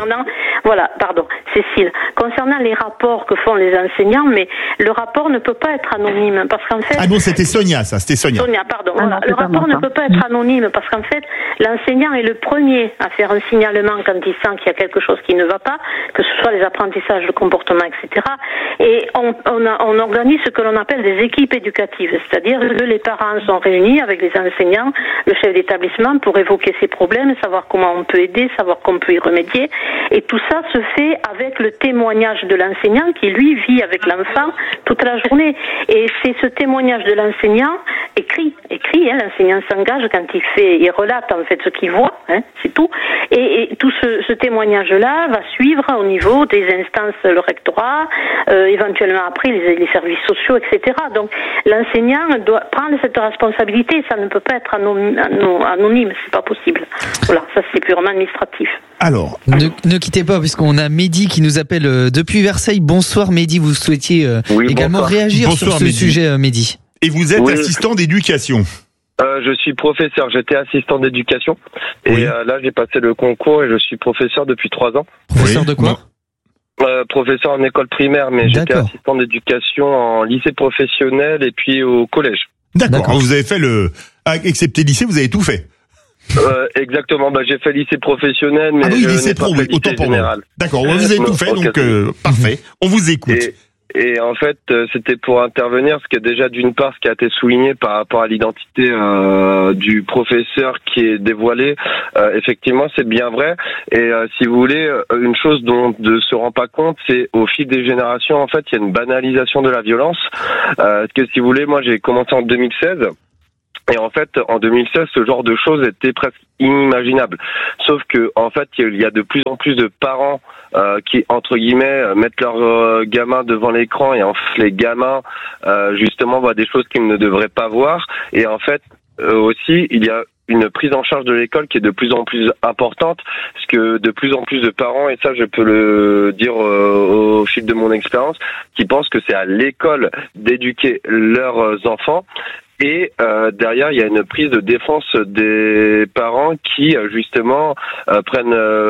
concernant les rapports que font les enseignants, mais le rapport ne peut pas être anonyme parce qu'en fait... Ah non, c'était Sonia, Sonia, pardon. Le rapport ne peut pas être anonyme parce qu'en fait, l'enseignant est le premier à faire un signalement quand il sent qu'il y a quelque chose qui ne va pas, que ce soit les apprentissages de comportement, etc. Et on organise ce que l'on appelle des équipes éducatives, c'est-à-dire que les parents sont réunis avec les enseignants, le chef d'établissement, pour évoquer ces problèmes, savoir comment on peut aider, savoir qu'on peut y remédier. Et tout ça ça se fait avec le témoignage de l'enseignant qui, lui, vit avec l'enfant toute la journée. Et c'est ce témoignage de l'enseignant écrit, l'enseignant s'engage quand il relate en fait ce qu'il voit, c'est tout. Et tout ce témoignage-là va suivre au niveau des instances, le rectorat, éventuellement après les services sociaux, etc. Donc l'enseignant doit prendre cette responsabilité, ça ne peut pas être anonyme, c'est pas possible. Voilà, ça c'est purement administratif. Alors, ne quittez pas puisqu'on a Mehdi qui nous appelle depuis Versailles. Bonsoir Mehdi, vous souhaitiez également réagir sur ce sujet, Mehdi. Et vous êtes assistant d'éducation. Je suis professeur, j'étais assistant d'éducation et là j'ai passé le concours et je suis professeur depuis 3 ans. Professeur de quoi ? Professeur en école primaire, mais j'étais assistant d'éducation en lycée professionnel et puis au collège. D'accord. Vous avez fait excepté lycée, vous avez tout fait. Exactement, j'ai fait lycée professionnel, mais lycée pro, autant pour général. D'accord, vous avez tout fait, donc parfait. On vous écoute. Et en fait, c'était pour intervenir, parce que déjà d'une part, ce qui a été souligné par rapport à l'identité du professeur qui est dévoilée, effectivement, c'est bien vrai. Et si vous voulez, une chose dont ne se rend pas compte, c'est au fil des générations, en fait, il y a une banalisation de la violence. Parce que si vous voulez, moi, j'ai commencé en 2016. Et en fait, en 2016, ce genre de choses était presque inimaginable. Sauf que, en fait, il y a de plus en plus de parents qui, entre guillemets, mettent leurs gamins devant l'écran et en fait, les gamins, justement, voient des choses qu'ils ne devraient pas voir. Et en fait, aussi, il y a une prise en charge de l'école qui est de plus en plus importante, parce que de plus en plus de parents, et ça je peux le dire au fil de mon expérience, qui pensent que c'est à l'école d'éduquer leurs enfants. Et derrière, il y a une prise de défense des parents qui, justement, prennent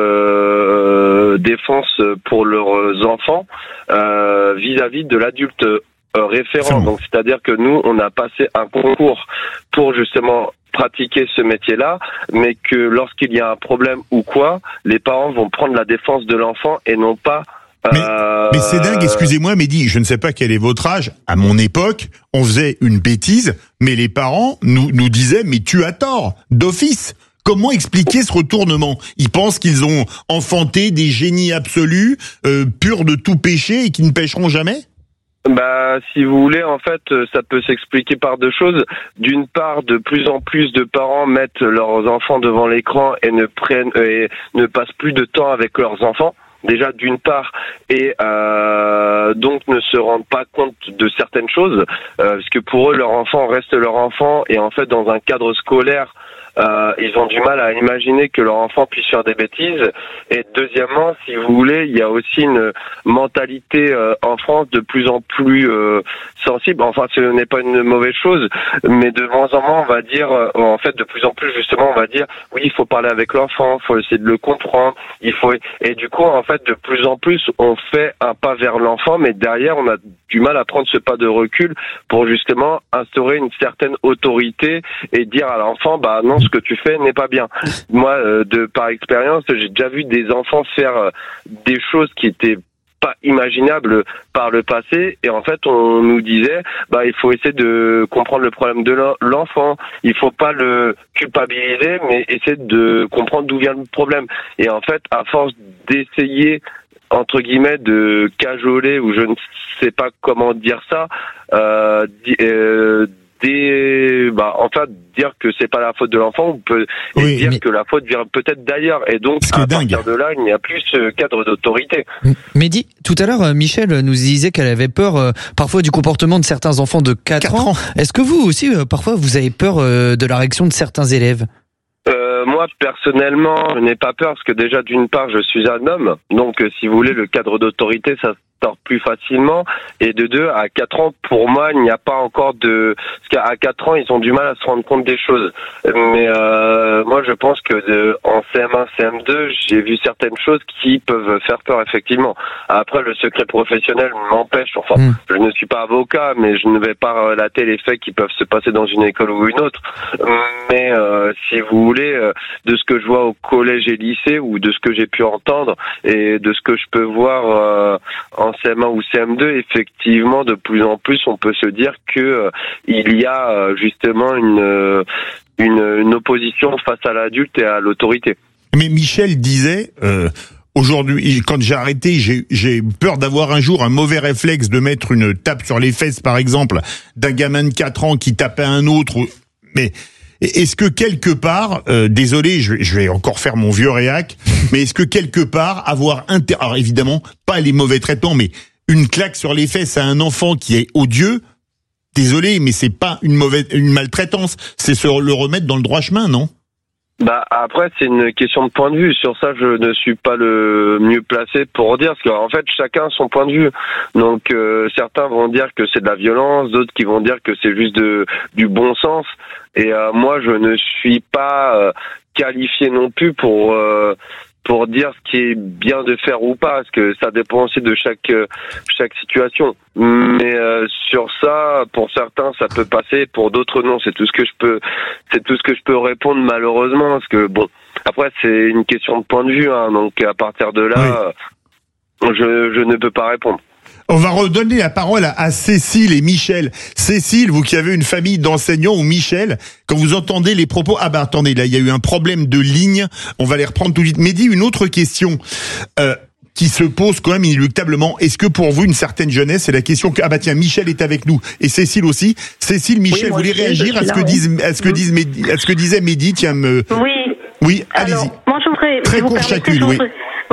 défense pour leurs enfants vis-à-vis de l'adulte référent. Donc, c'est-à-dire que nous, on a passé un concours pour, justement, pratiquer ce métier-là, mais que lorsqu'il y a un problème ou quoi, les parents vont prendre la défense de l'enfant et non pas... Mais c'est dingue, excusez-moi, Mehdi, je ne sais pas quel est votre âge. À mon époque, on faisait une bêtise, mais les parents nous disaient « mais tu as tort, d'office ». Comment expliquer ce retournement ? Ils pensent qu'ils ont enfanté des génies absolus, purs de tout péché et qui ne pécheront jamais ? Si vous voulez, en fait, ça peut s'expliquer par deux choses. D'une part, de plus en plus de parents mettent leurs enfants devant l'écran et ne passent plus de temps avec leurs enfants. Déjà d'une part, et donc ne se rendent pas compte de certaines choses, parce que pour eux leur enfant reste leur enfant, et en fait dans un cadre scolaire ils ont du mal à imaginer que leur enfant puisse faire des bêtises. Et deuxièmement, si vous voulez, il y a aussi une mentalité en France de plus en plus sensible. Enfin, ce n'est pas une mauvaise chose, mais de moins en moins, on va dire, en fait, de plus en plus, justement, on va dire, oui, il faut parler avec l'enfant, il faut essayer de le comprendre, et du coup, en fait, de plus en plus, on fait un pas vers l'enfant, mais derrière, on a du mal à prendre ce pas de recul pour justement instaurer une certaine autorité et dire à l'enfant, non, ce que tu fais n'est pas bien. Moi, par expérience, j'ai déjà vu des enfants faire des choses qui étaient pas imaginables par le passé, et en fait on nous disait il faut essayer de comprendre le problème de l'enfant, il faut pas le culpabiliser, mais essayer de comprendre d'où vient le problème. Et en fait, à force d'essayer entre guillemets de cajoler, ou je ne sais pas comment dire ça, enfin dire que c'est pas la faute de l'enfant, on peut dire que la faute vient peut-être d'ailleurs, et donc à partir de là il n'y a plus ce cadre d'autorité. Mehdi, tout à l'heure Michel nous disait qu'elle avait peur parfois du comportement de certains enfants de 4 ans. Est-ce que vous aussi parfois vous avez peur de la réaction de certains élèves? Moi, personnellement, je n'ai pas peur, parce que déjà, d'une part, je suis un homme, donc si vous voulez, le cadre d'autorité, ça sort plus facilement, et de deux, à 4 ans, pour moi, il n'y a pas encore parce qu'à 4 ans, ils ont du mal à se rendre compte des choses. Mais moi, je pense que en CM1, CM2, j'ai vu certaines choses qui peuvent faire peur, effectivement. Après, le secret professionnel m'empêche, je ne suis pas avocat, mais je ne vais pas relater les faits qui peuvent se passer dans une école ou une autre. Mais si vous voulez, de ce que je vois au collège et lycée, ou de ce que j'ai pu entendre, et de ce que je peux voir en CM1 ou CM2, effectivement, de plus en plus, on peut se dire que il y a justement une opposition face à l'adulte et à l'autorité. Mais Michel disait, aujourd'hui, quand j'ai arrêté, j'ai peur d'avoir un jour un mauvais réflexe de mettre une tape sur les fesses, par exemple, d'un gamin de 4 ans qui tapait un autre. Mais est-ce que quelque part, désolé, je vais encore faire mon vieux réac, mais est-ce que quelque part avoir alors évidemment pas les mauvais traitements, mais une claque sur les fesses à un enfant qui est odieux, désolé, mais c'est pas une maltraitance, c'est se le remettre dans le droit chemin, non? Bah après c'est une question de point de vue. Sur ça je ne suis pas le mieux placé pour dire, parce qu'en fait chacun a son point de vue. Donc certains vont dire que c'est de la violence, d'autres qui vont dire que c'est juste du bon sens. Et moi je ne suis pas qualifié non plus pour dire ce qui est bien de faire ou pas, parce que ça dépend aussi de chaque situation. Mais sur ça, pour certains, ça peut passer, pour d'autres non. C'est tout ce que je peux répondre malheureusement, parce que bon, après c'est une question de point de vue, hein, donc à partir de là, je ne peux pas répondre. On va redonner la parole à Cécile et Michel. Cécile, vous qui avez une famille d'enseignants, ou Michel, quand vous entendez les propos, ah bah attendez, là il y a eu un problème de ligne, on va les reprendre tout de suite. Mehdi, une autre question qui se pose quand même inéluctablement. Est-ce que pour vous, une certaine jeunesse, c'est la question que, ah bah tiens, Michel est avec nous, et Cécile aussi. Cécile, Michel, vous voulez réagir à ce que disait Mehdi, tiens, Oui. Oui, allez-y. Alors, moi je voudrais... Très court chacune, oui.